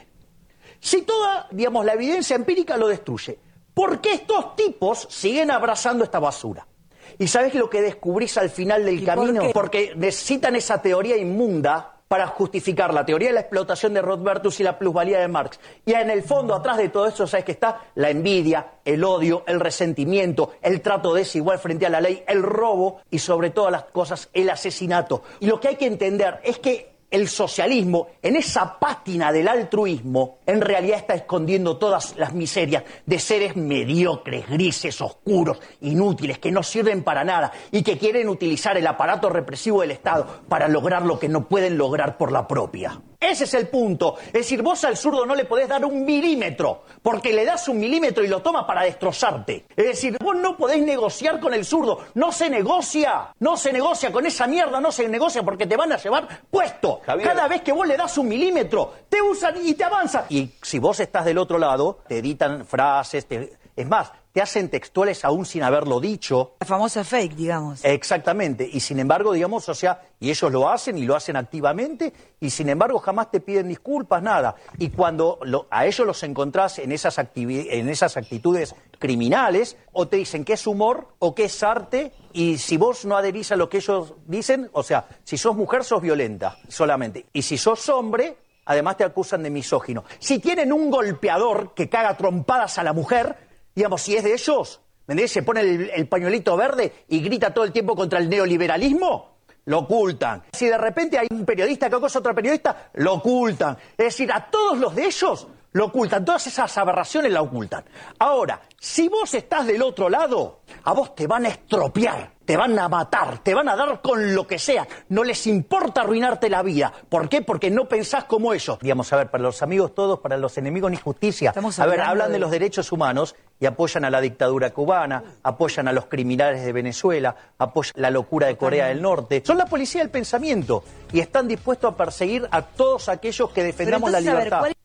si toda, digamos, la evidencia empírica lo destruye, ¿por qué estos tipos siguen abrazando esta basura? ¿Y sabes lo que descubrís al final del camino? Por Porque necesitan esa teoría inmunda para justificar la teoría de la explotación de Rothbardus y la plusvalía de Marx. Y en el fondo, atrás de todo eso, ¿sabes qué está? La envidia, el odio, el resentimiento, el trato desigual frente a la ley, el robo y, sobre todas las cosas, el asesinato. Y lo que hay que entender es que el socialismo, en esa pátina del altruismo, en realidad está escondiendo todas las miserias de seres mediocres, grises, oscuros, inútiles, que no sirven para nada y que quieren utilizar el aparato represivo del Estado para lograr lo que no pueden lograr por la propia. Ese es el punto. Es decir, vos al zurdo no le podés dar un milímetro, porque le das un milímetro y lo toma para destrozarte. Es decir, vos no podés negociar con el zurdo. No se negocia. No se negocia con esa mierda, no se negocia porque te van a llevar puesto. Javier. Cada vez que vos le das un milímetro, te usan y te avanzan. Y si vos estás del otro lado, te editan frases, te... es más, te hacen textuales aún sin haberlo dicho. La famosa fake, digamos. Exactamente. Y sin embargo, digamos, o sea, y ellos lo hacen y lo hacen activamente, y sin embargo jamás te piden disculpas, nada. Y cuando lo, a ellos los encontrás en esas, en esas actitudes criminales, o te dicen que es humor o que es arte, y si vos no adherís a lo que ellos dicen, o sea, si sos mujer sos violenta solamente, y si sos hombre, además te acusan de misógino. Si tienen un golpeador que caga trompadas a la mujer, digamos, si es de ellos, ¿me entendés? Se pone el, el pañuelito verde y grita todo el tiempo contra el neoliberalismo, lo ocultan. Si de repente hay un periodista que acosa a otro periodista, lo ocultan. Es decir, a todos los de ellos lo ocultan, todas esas aberraciones la ocultan. Ahora, si vos estás del otro lado, a vos te van a estropear, te van a matar, te van a dar con lo que sea. No les importa arruinarte la vida. ¿Por qué? Porque no pensás como ellos. Digamos, a ver, para los amigos todos, para los enemigos ni justicia. Estamos a ver, hablan de... de los derechos humanos y apoyan a la dictadura cubana, apoyan a los criminales de Venezuela, apoyan la locura de Corea del Norte. Son la policía del pensamiento y están dispuestos a perseguir a todos aquellos que defendamos la libertad. Ver,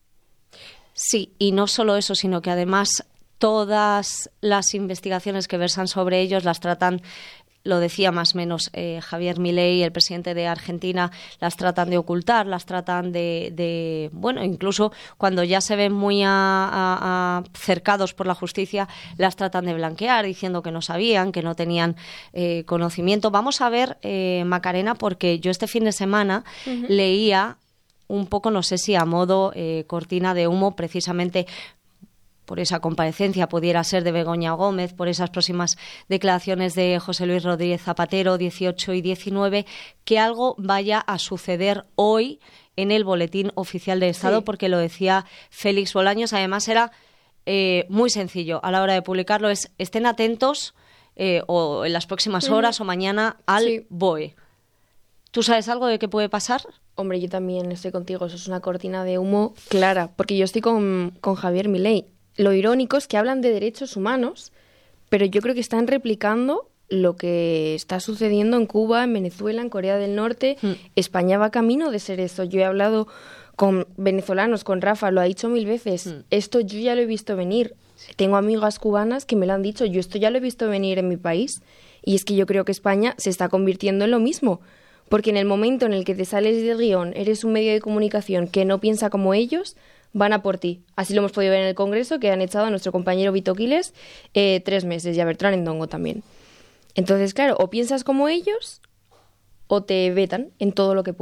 Sí, y no solo eso, sino que además todas las investigaciones que versan sobre ellos las tratan, lo decía más o menos eh, Javier Milei, el presidente de Argentina, las tratan de ocultar, las tratan de, de bueno, incluso cuando ya se ven muy a, a, a cercados por la justicia, las tratan de blanquear, diciendo que no sabían, que no tenían eh, conocimiento. Vamos a ver, eh, Macarena, porque yo este fin de semana uh-huh. leía un poco, no sé si a modo eh, cortina de humo, precisamente por esa comparecencia pudiera ser de Begoña Gómez, por esas próximas declaraciones de José Luis Rodríguez Zapatero, dieciocho y diecinueve, que algo vaya a suceder hoy en el Boletín Oficial del Estado, sí. porque lo decía Félix Bolaños. Además era eh, muy sencillo a la hora de publicarlo, es estén atentos eh, o en las próximas horas mm. o mañana al sí. B O E. ¿Tú sabes algo de qué puede pasar? Hombre, yo también estoy contigo. Eso es una cortina de humo clara, porque yo estoy con, con Javier Milei. Lo irónico es que hablan de derechos humanos, pero yo creo que están replicando lo que está sucediendo en Cuba, en Venezuela, en Corea del Norte. Mm. España va camino de ser eso. Yo he hablado con venezolanos, con Rafa, lo ha dicho mil veces. Mm. Esto yo ya lo he visto venir. Tengo amigas cubanas que me lo han dicho. Yo esto ya lo he visto venir en mi país. Y es que yo creo que España se está convirtiendo en lo mismo. Porque en el momento en el que te sales del guión, eres un medio de comunicación que no piensa como ellos, van a por ti. Así lo hemos podido ver en el Congreso, que han echado a nuestro compañero Vito Quiles eh, tres meses, y a Bertrán Endongo también. Entonces, claro, o piensas como ellos, o te vetan en todo lo que puedan.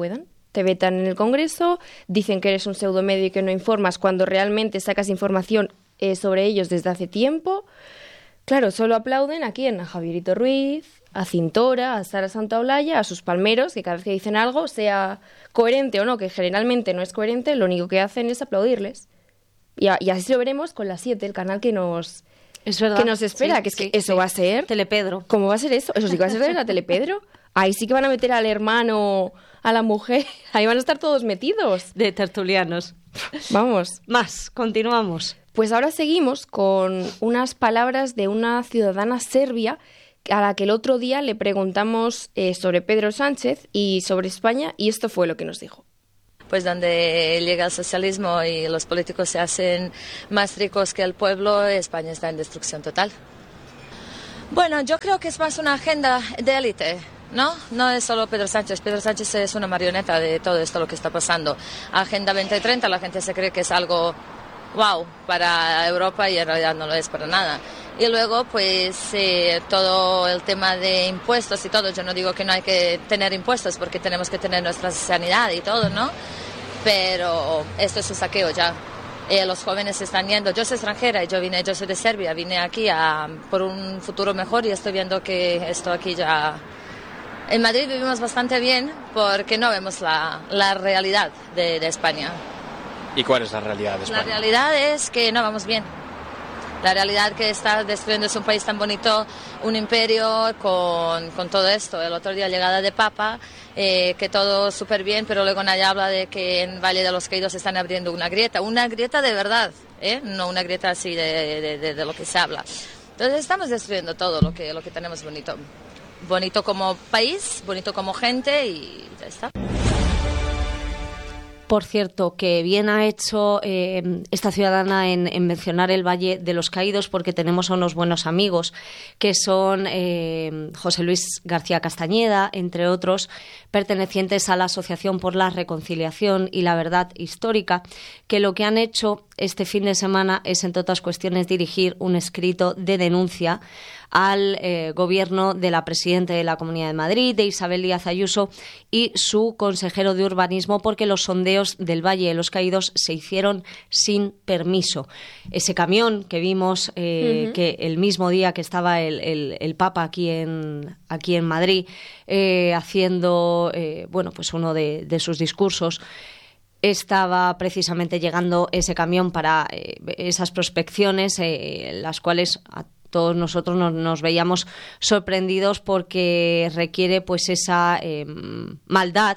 te vetan en el Congreso, dicen que eres un pseudomedio y que no informas cuando realmente sacas información eh, sobre ellos desde hace tiempo. Claro, solo aplauden a quién, a Javierito Ruiz, a Cintora, a Sara Santaolalla, a sus palmeros, que cada vez que dicen algo, sea coherente o no, que generalmente no es coherente, lo único que hacen es aplaudirles. Y, a, y así lo veremos con las siete, el canal que nos, es verdad, que nos espera, sí, que es sí, que eso sí. va a ser... Telepedro. ¿Cómo va a ser eso? Eso sí que va a ser de la Telepedro. Ahí sí que van a meter al hermano, a la mujer, ahí van a estar todos metidos. De tertulianos. Vamos. Más, continuamos. Pues ahora seguimos con unas palabras de una ciudadana serbia a la que el otro día le preguntamos eh, sobre Pedro Sánchez y sobre España, y esto fue lo que nos dijo. Pues donde llega el socialismo y los políticos se hacen más ricos que el pueblo, España está en destrucción total. Bueno, yo creo que es más una agenda de élite, ¿no? No es solo Pedro Sánchez. Pedro Sánchez es una marioneta de todo esto lo que está pasando. Agenda veinte treinta, la gente se cree que es algo wow para Europa y en realidad no lo es para nada. Y luego, pues, eh, todo el tema de impuestos y todo. Yo no digo que no hay que tener impuestos porque tenemos que tener nuestra sanidad y todo, ¿no? Pero esto es un saqueo ya. Eh, los jóvenes se están yendo. Yo soy extranjera y yo vine, yo soy de Serbia, vine aquí a, por un futuro mejor y estoy viendo que esto aquí ya... En Madrid vivimos bastante bien porque no vemos la, la realidad de, de España. ¿Y cuál es la realidad de España? La realidad es que no vamos bien. La realidad que está destruyendo es un país tan bonito, un imperio con, con todo esto. El otro día llegada de Papa, eh, que todo súper bien, pero luego nadie habla de que en Valle de los Caídos están abriendo una grieta. Una grieta de verdad, ¿eh? No una grieta así de, de, de, de lo que se habla. Entonces estamos destruyendo todo lo que, lo que tenemos bonito. Bonito como país, bonito como gente y ya está. Por cierto, que bien ha hecho eh, esta ciudadana en, en mencionar el Valle de los Caídos, porque tenemos a unos buenos amigos que son eh, José Luis García Castañeda, entre otros, pertenecientes a la Asociación por la Reconciliación y la Verdad Histórica, que lo que han hecho este fin de semana es, entre otras cuestiones, dirigir un escrito de denuncia al eh, gobierno de la presidenta de la Comunidad de Madrid, de Isabel Díaz Ayuso, y su consejero de urbanismo, porque los sondeos del Valle de los Caídos se hicieron sin permiso. Ese camión que vimos eh, uh-huh. que el mismo día que estaba el, el, el Papa aquí en, aquí en Madrid eh, haciendo eh, bueno, pues uno de, de sus discursos, estaba precisamente llegando ese camión para eh, esas prospecciones, eh, las cuales a todos nosotros nos, nos veíamos sorprendidos porque requiere pues esa eh, maldad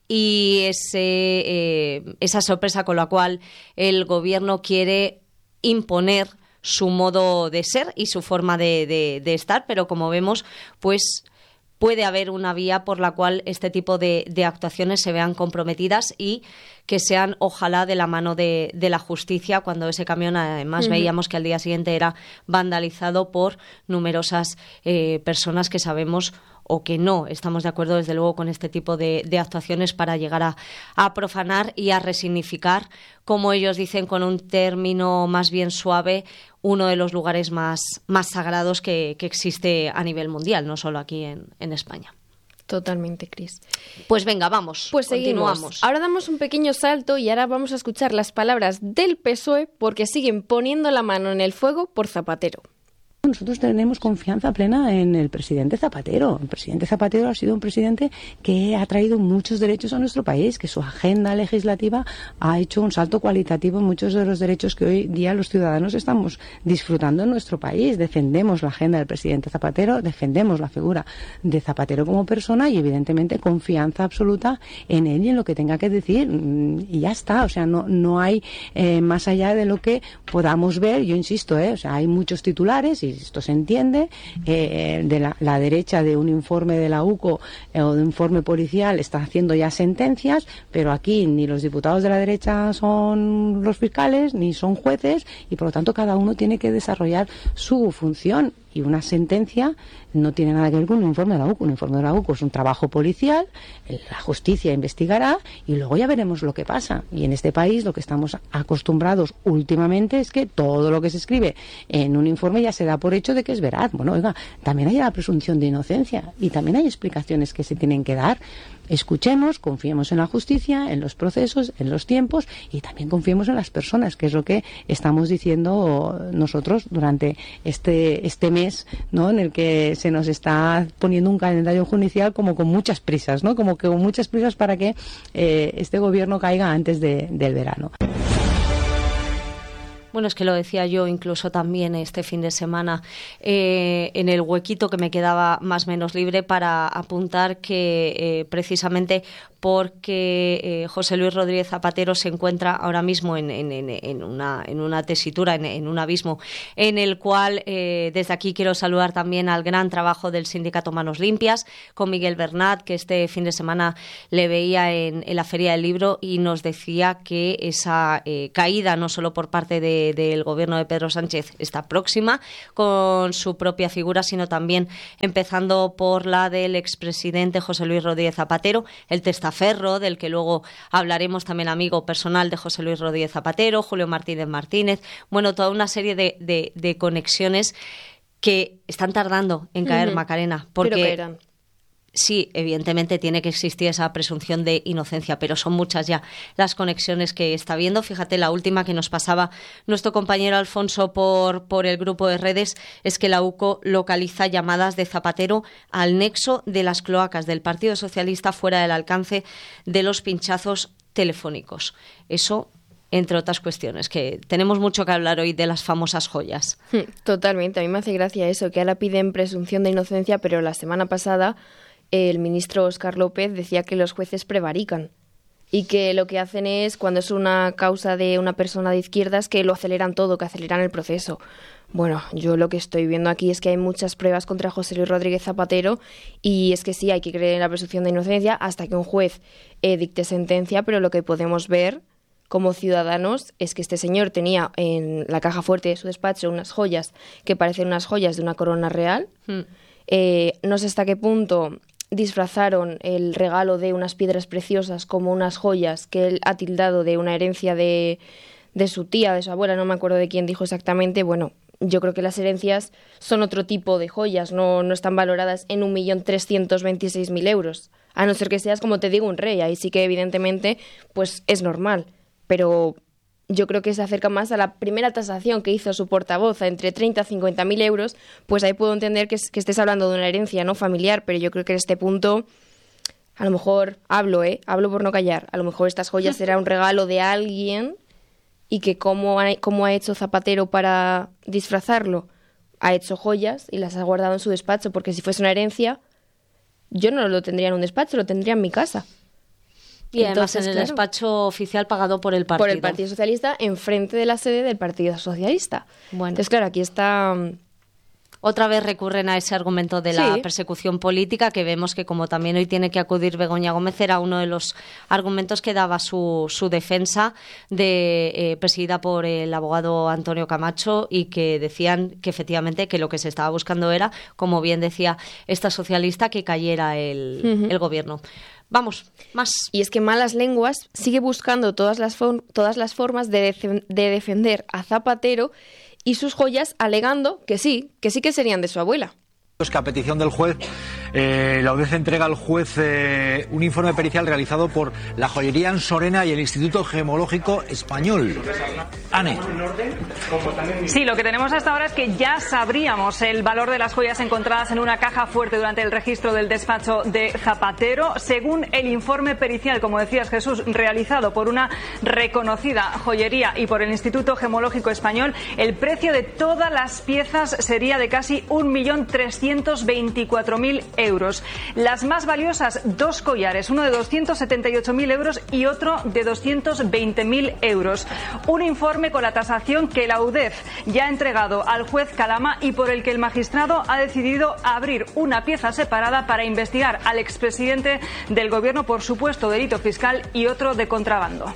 y ese, eh, esa sorpresa con la cual el gobierno quiere imponer su modo de ser y su forma de, de, de estar, pero como vemos, pues puede haber una vía por la cual este tipo de, de actuaciones se vean comprometidas y que sean, ojalá, de la mano de, de la justicia, cuando ese camión, además, uh-huh. veíamos que al día siguiente era vandalizado por numerosas eh, personas que sabemos o que no estamos de acuerdo, desde luego, con este tipo de, de actuaciones para llegar a, a profanar y a resignificar, como ellos dicen con un término más bien suave, uno de los lugares más, más sagrados que, que existe a nivel mundial, no solo aquí en, en España. Totalmente, Cris. Pues venga, vamos. Pues continuamos. Seguimos. Ahora damos un pequeño salto y ahora vamos a escuchar las palabras del P S O E porque siguen poniendo la mano en el fuego por Zapatero. Nosotros tenemos confianza plena en el presidente Zapatero. El presidente Zapatero ha sido un presidente que ha traído muchos derechos a nuestro país, que su agenda legislativa ha hecho un salto cualitativo en muchos de los derechos que hoy día los ciudadanos estamos disfrutando en nuestro país. Defendemos la agenda del presidente Zapatero, defendemos la figura de Zapatero como persona y, evidentemente, confianza absoluta en él y en lo que tenga que decir. Y ya está, o sea, no, no hay eh, más allá de lo que podamos ver. Yo insisto, eh, o sea, hay muchos titulares y esto se entiende, eh, de la, la derecha de un informe de la U C O eh, o de un informe policial está haciendo ya sentencias, pero aquí ni los diputados de la derecha son los fiscales, ni son jueces, y por lo tanto cada uno tiene que desarrollar su función. Y una sentencia no tiene nada que ver con un informe de la U C O. Un informe de la U C O es un trabajo policial, la justicia investigará y luego ya veremos lo que pasa. Y en este país lo que estamos acostumbrados últimamente es que todo lo que se escribe en un informe ya se da por hecho de que es veraz. Bueno, oiga, también hay la presunción de inocencia y también hay explicaciones que se tienen que dar. escuchemos, confiemos en la justicia, en los procesos, en los tiempos y también confiemos en las personas, que es lo que estamos diciendo nosotros durante este, este mes, ¿no?, en el que se nos está poniendo un calendario judicial como con muchas prisas, ¿no?, como que con muchas prisas para que eh, este gobierno caiga antes de, del verano. Bueno, es que lo decía yo incluso también este fin de semana eh, en el huequito que me quedaba más o menos libre para apuntar que eh, precisamente porque eh, José Luis Rodríguez Zapatero se encuentra ahora mismo en, en, en, una, en una tesitura, en, en un abismo, en el cual eh, desde aquí quiero saludar también al gran trabajo del sindicato Manos Limpias, con Miguel Bernat, que este fin de semana le veía en, en la Feria del Libro y nos decía que esa eh, caída, no solo por parte de, del gobierno de Pedro Sánchez, está próxima con su propia figura, sino también empezando por la del expresidente José Luis Rodríguez Zapatero, el testaferro, del que luego hablaremos, también amigo personal de José Luis Rodríguez Zapatero, Julio Martínez Martínez, bueno, toda una serie de, de, de conexiones que están tardando en caer, uh-huh. Macarena, porque pero caerán. Sí, evidentemente tiene que existir esa presunción de inocencia, pero son muchas ya las conexiones que está viendo. Fíjate, la última que nos pasaba nuestro compañero Alfonso por, por el grupo de redes es que la U C O localiza llamadas de Zapatero al nexo de las cloacas del Partido Socialista fuera del alcance de los pinchazos telefónicos. Eso, entre otras cuestiones, que tenemos mucho que hablar hoy de las famosas joyas. Totalmente, a mí me hace gracia eso, que ahora piden presunción de inocencia, pero la semana pasada el ministro Óscar López decía que los jueces prevarican y que lo que hacen es, cuando es una causa de una persona de izquierdas, que lo aceleran todo, que aceleran el proceso. Bueno, yo lo que estoy viendo aquí es que hay muchas pruebas contra José Luis Rodríguez Zapatero y es que sí, hay que creer en la presunción de inocencia hasta que un juez eh, dicte sentencia, pero lo que podemos ver como ciudadanos es que este señor tenía en la caja fuerte de su despacho unas joyas que parecen unas joyas de una corona real. Mm. Eh, no sé hasta qué punto disfrazaron el regalo de unas piedras preciosas como unas joyas que él ha tildado de una herencia de, de su tía, de su abuela, no me acuerdo de quién dijo exactamente. Bueno, yo creo que las herencias son otro tipo de joyas, no, no están valoradas en un millón trescientos veintiséis mil euros, a no ser que seas, como te digo, un rey. Ahí sí que evidentemente pues es normal, pero yo creo que se acerca más a la primera tasación que hizo su portavoz, a entre treinta a cincuenta mil euros, pues ahí puedo entender que, que estés hablando de una herencia no familiar, pero yo creo que en este punto, a lo mejor, hablo, ¿eh? Hablo por no callar, a lo mejor estas joyas será un regalo de alguien y que cómo ha, cómo ha hecho Zapatero para disfrazarlo, ha hecho joyas y las ha guardado en su despacho, porque si fuese una herencia, yo no lo tendría en un despacho, lo tendría en mi casa. Y además Entonces, en el claro, despacho oficial pagado por el partido. Por el Partido Socialista, enfrente de la sede del Partido Socialista. Bueno. Entonces, claro, aquí está... Otra vez recurren a ese argumento de la Sí. persecución política, que vemos que, como también hoy tiene que acudir Begoña Gómez, era uno de los argumentos que daba su, su defensa, de, eh, presidida por el abogado Antonio Camacho, y que decían que efectivamente que lo que se estaba buscando era, como bien decía esta socialista, que cayera el, Ujú. el gobierno. Vamos, más. Y es que Malas Lenguas sigue buscando todas las, for- todas las formas de, defen- de defender a Zapatero y sus joyas, alegando que sí, que sí que serían de su abuela. Es que a petición del juez, eh, la audiencia entrega al juez eh, un informe pericial realizado por la joyería Ansorena y el Instituto Gemológico Español. Ane. Sí, lo que tenemos hasta ahora es que ya sabríamos el valor de las joyas encontradas en una caja fuerte durante el registro del despacho de Zapatero. Según el informe pericial, como decías, Jesús, realizado por una reconocida joyería y por el Instituto Gemológico Español, el precio de todas las piezas sería de casi un millón trescientos veinticuatro mil euros. Las más valiosas, dos collares, uno de doscientos setenta y ocho mil euros y otro de doscientos veinte mil euros. Un informe con la tasación que la U D E F ya ha entregado al juez Calama y por el que el magistrado ha decidido abrir una pieza separada para investigar al expresidente del gobierno por supuesto delito fiscal y otro de contrabando.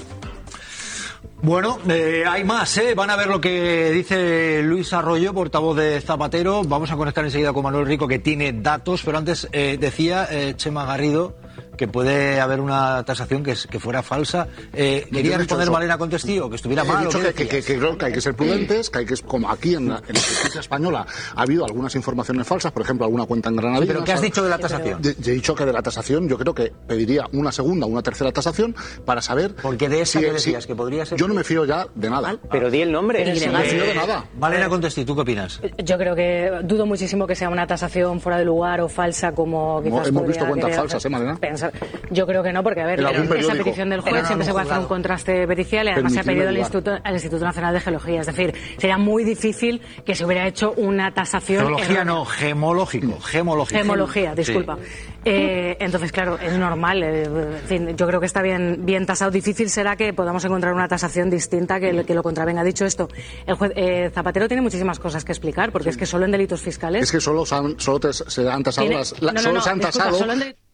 Bueno, eh, hay más, ¿eh? Van a ver lo que dice Luis Arroyo, portavoz de Zapatero. Vamos a conectar enseguida con Manuel Rico, que tiene datos, pero antes eh, decía eh, Chema Garrido que puede haber una tasación que, es, que fuera falsa. Eh, ¿Quería responder Malena Contestío? ¿Que estuviera mal? He dicho que, que, que, que creo que hay que ser prudentes, que hay que, como aquí en la, en la justicia española ha habido algunas informaciones falsas, por ejemplo, alguna cuenta en Granadilla. ¿Pero qué has dicho de la tasación? De, de, he dicho que de la tasación yo creo que pediría una segunda, una tercera tasación para saber... Porque de esa si, que decías, si, que podría ser... Yo no me fío ya de nada. Pero di el nombre. No me fío de nada. Malena Contestío, ¿tú qué opinas? Yo creo que dudo muchísimo que sea una tasación fuera de lugar o falsa como quizás Hemos visto podría cuentas falsas, ¿eh, Malena? Pensar. Yo creo que no, porque a ver, esa petición del juez siempre se puede hacer un contraste pericial y además se ha pedido al Instituto, al Instituto Nacional de Geología. Es decir, sería muy difícil que se hubiera hecho una tasación... Geología errónea. No, gemológico, gemología. Gemología, disculpa. Sí. Eh, entonces, claro, es normal. Eh, en fin, yo creo que está bien, bien tasado. Difícil será que podamos encontrar una tasación distinta que, que lo contravenga. Dicho esto, el juez eh, Zapatero tiene muchísimas cosas que explicar, porque sí. es que solo en delitos fiscales... Es que solo, han, solo te, se han tasado ¿Tiene? las... La, no, no, solo no, se han disculpa, tasado... Solo en del...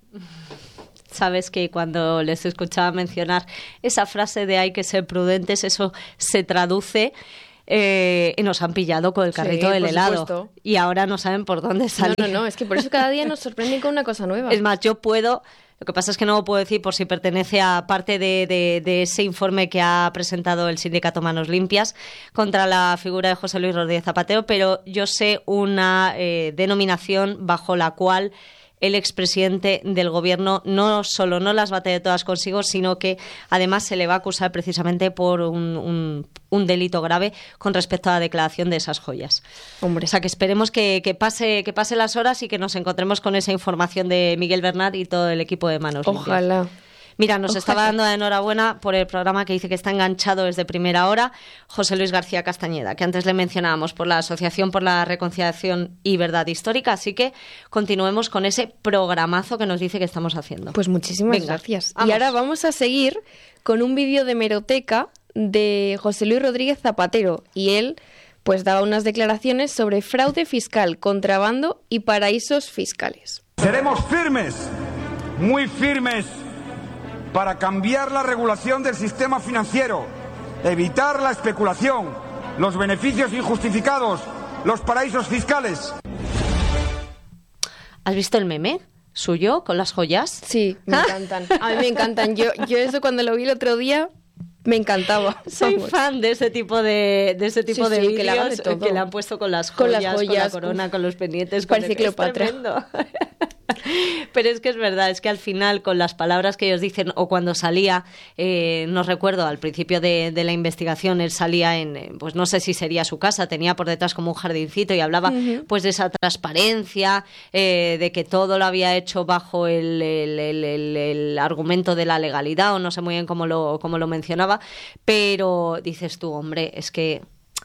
Sabes que cuando les escuchaba mencionar esa frase de hay que ser prudentes, eso se traduce... Eh, y nos han pillado con el carrito sí, del helado supuesto. Y ahora no saben por dónde salir. No, no, no, es que por eso cada día nos sorprenden con una cosa nueva. Es más, yo puedo, lo que pasa es que no lo puedo decir por si pertenece a parte de, de, de ese informe que ha presentado el sindicato Manos Limpias contra la figura de José Luis Rodríguez Zapatero, pero yo sé una eh, denominación bajo la cual el expresidente del gobierno no solo no las bate de todas consigo, sino que además se le va a acusar precisamente por un, un, un delito grave con respecto a la declaración de esas joyas. Hombre. O sea, que esperemos que, que pase que pase las horas y que nos encontremos con esa información de Miguel Bernat y todo el equipo de Manos Limpias. Ojalá. Mira, nos Ojalá. estaba dando la enhorabuena por el programa que dice que está enganchado desde primera hora José Luis García Castañeda, que antes le mencionábamos, por la Asociación por la Reconciliación y Verdad Histórica. Así que continuemos con ese programazo que nos dice que estamos haciendo. Pues muchísimas Venga, gracias. vamos. Y ahora vamos a seguir con un vídeo de hemeroteca de José Luis Rodríguez Zapatero. Y él pues daba unas declaraciones sobre fraude fiscal, contrabando y paraísos fiscales. Seremos firmes, muy firmes, para cambiar la regulación del sistema financiero, evitar la especulación, los beneficios injustificados, los paraísos fiscales. ¿Has visto el meme suyo con las joyas? Sí, me encantan. A mí me encantan. Yo, yo eso cuando lo vi el otro día me encantaba. Soy Vamos. fan de ese tipo de, de ese tipo Sí, de sí, vídeos que le hagan de todo. que le han puesto con las Con joyas, las con, joyas, la corona, uf. con los pendientes. Parece con el, Cleopatra. Es tremendo. Pero es que es verdad, es que al final con las palabras que ellos dicen o cuando salía, eh, no recuerdo, al principio de, de la investigación él salía en, pues no sé si sería su casa, tenía por detrás como un jardincito y hablaba uh-huh. pues de esa transparencia, eh, de que todo lo había hecho bajo el, el, el, el, el argumento de la legalidad, o no sé muy bien cómo lo, cómo lo mencionaba, pero dices tú, hombre, es que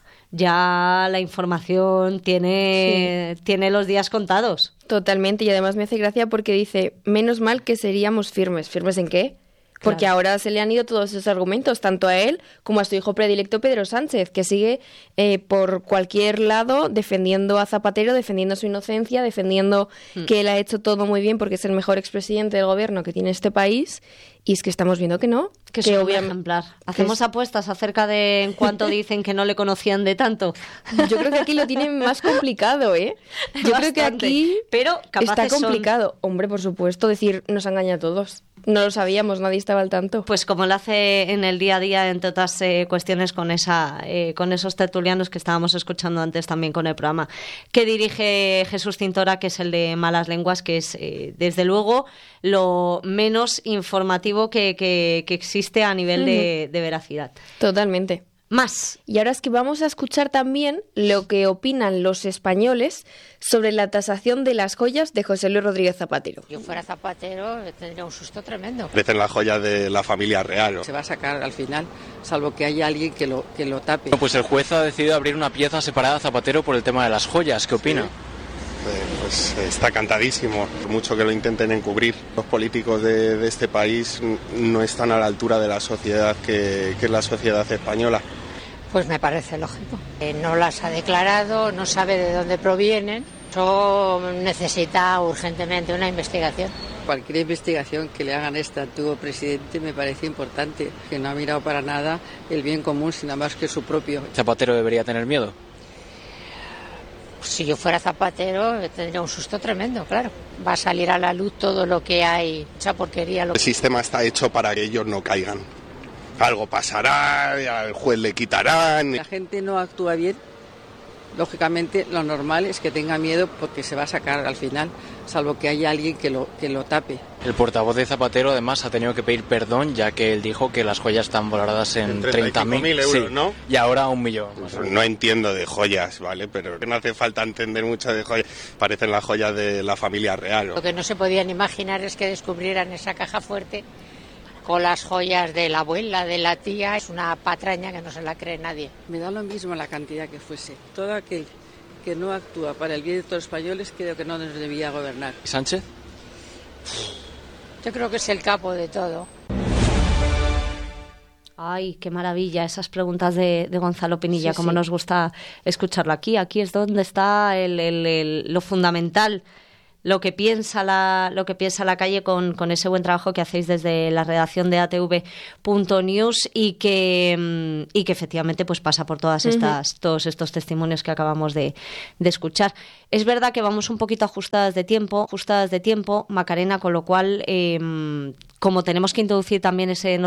ya la información tiene, sí. tiene los días contados. Totalmente, y además me hace gracia porque dice, menos mal que seríamos firmes. ¿Firmes en qué? Porque claro. ahora se le han ido todos esos argumentos, tanto a él como a su hijo predilecto Pedro Sánchez, que sigue eh, por cualquier lado defendiendo a Zapatero, defendiendo su inocencia, defendiendo mm. que él ha hecho todo muy bien porque es el mejor expresidente del gobierno que tiene este país. Y es que estamos viendo que no. Que, que es un ejemplar. ¿Hacemos es... apuestas acerca de en cuánto dicen que no le conocían de tanto? Yo creo que aquí lo tienen más complicado, ¿eh? Yo Bastante. creo que aquí Pero está complicado. Son... Hombre, por supuesto, decir, nos engaña a todos. No lo sabíamos, nadie estaba al tanto. Pues como lo hace en el día a día, entre otras eh, cuestiones, con esa eh, con esos tertulianos que estábamos escuchando antes también con el programa, que dirige Jesús Cintora, que es el de Malas Lenguas, que es, eh, desde luego, lo menos informativo que, que, que existe a nivel uh-huh. de, de veracidad. Totalmente. Más. Y ahora es que vamos a escuchar también lo que opinan los españoles sobre la tasación de las joyas de José Luis Rodríguez Zapatero. Yo fuera Zapatero tendría un susto tremendo. Parecen las joyas de la familia real, ¿no? Se va a sacar al final, salvo que haya alguien que lo, que lo tape. No, pues el juez ha decidido abrir una pieza separada a Zapatero por el tema de las joyas. ¿Qué opina? Sí. Pues está cantadísimo, por mucho que lo intenten encubrir. Los políticos de, de este país no están a la altura de la sociedad que, que es la sociedad española. Pues me parece lógico. Eh, no las ha declarado, no sabe de dónde provienen. Eso necesita urgentemente una investigación. Cualquier investigación que le hagan a este antiguo presidente me parece importante, que no ha mirado para nada el bien común, sino más que su propio. ¿Zapatero debería tener miedo? Si yo fuera Zapatero tendría un susto tremendo, claro. Va a salir a la luz todo lo que hay, mucha porquería. Lo... El sistema está hecho para que ellos no caigan. Algo pasará, al juez le quitarán. La gente no actúa bien. Lógicamente, lo normal es que tenga miedo porque se va a sacar al final, salvo que haya alguien que lo, que lo tape. El portavoz de Zapatero, además, ha tenido que pedir perdón, ya que él dijo que las joyas están valoradas en treinta mil euros, sí, ¿no? Y ahora un millón. Pues no entiendo de joyas, ¿vale? Pero no hace falta entender mucho de joyas. Parecen las joyas de la familia real, ¿no? Lo que no se podían imaginar es que descubrieran esa caja fuerte con las joyas de la abuela, de la tía. Es una patraña que no se la cree nadie. Me da lo mismo la cantidad que fuese. Todo aquel que no actúa para el bien de todos los españoles creo que no nos debía gobernar. ¿Y Sánchez? Yo creo que es el capo de todo. Ay, qué maravilla esas preguntas de, de Gonzalo Pinilla, Sí, como sí. nos gusta escucharlo aquí. Aquí es donde está el, el, el, lo fundamental, lo que piensa la, lo que piensa la calle con, con ese buen trabajo que hacéis desde la redacción de a t v punto news y que, y que efectivamente pues pasa por todas estas, uh-huh. todos estos testimonios que acabamos de, de escuchar. Es verdad que vamos un poquito ajustadas de tiempo, ajustadas de tiempo, Macarena, con lo cual, eh, como tenemos que introducir también ese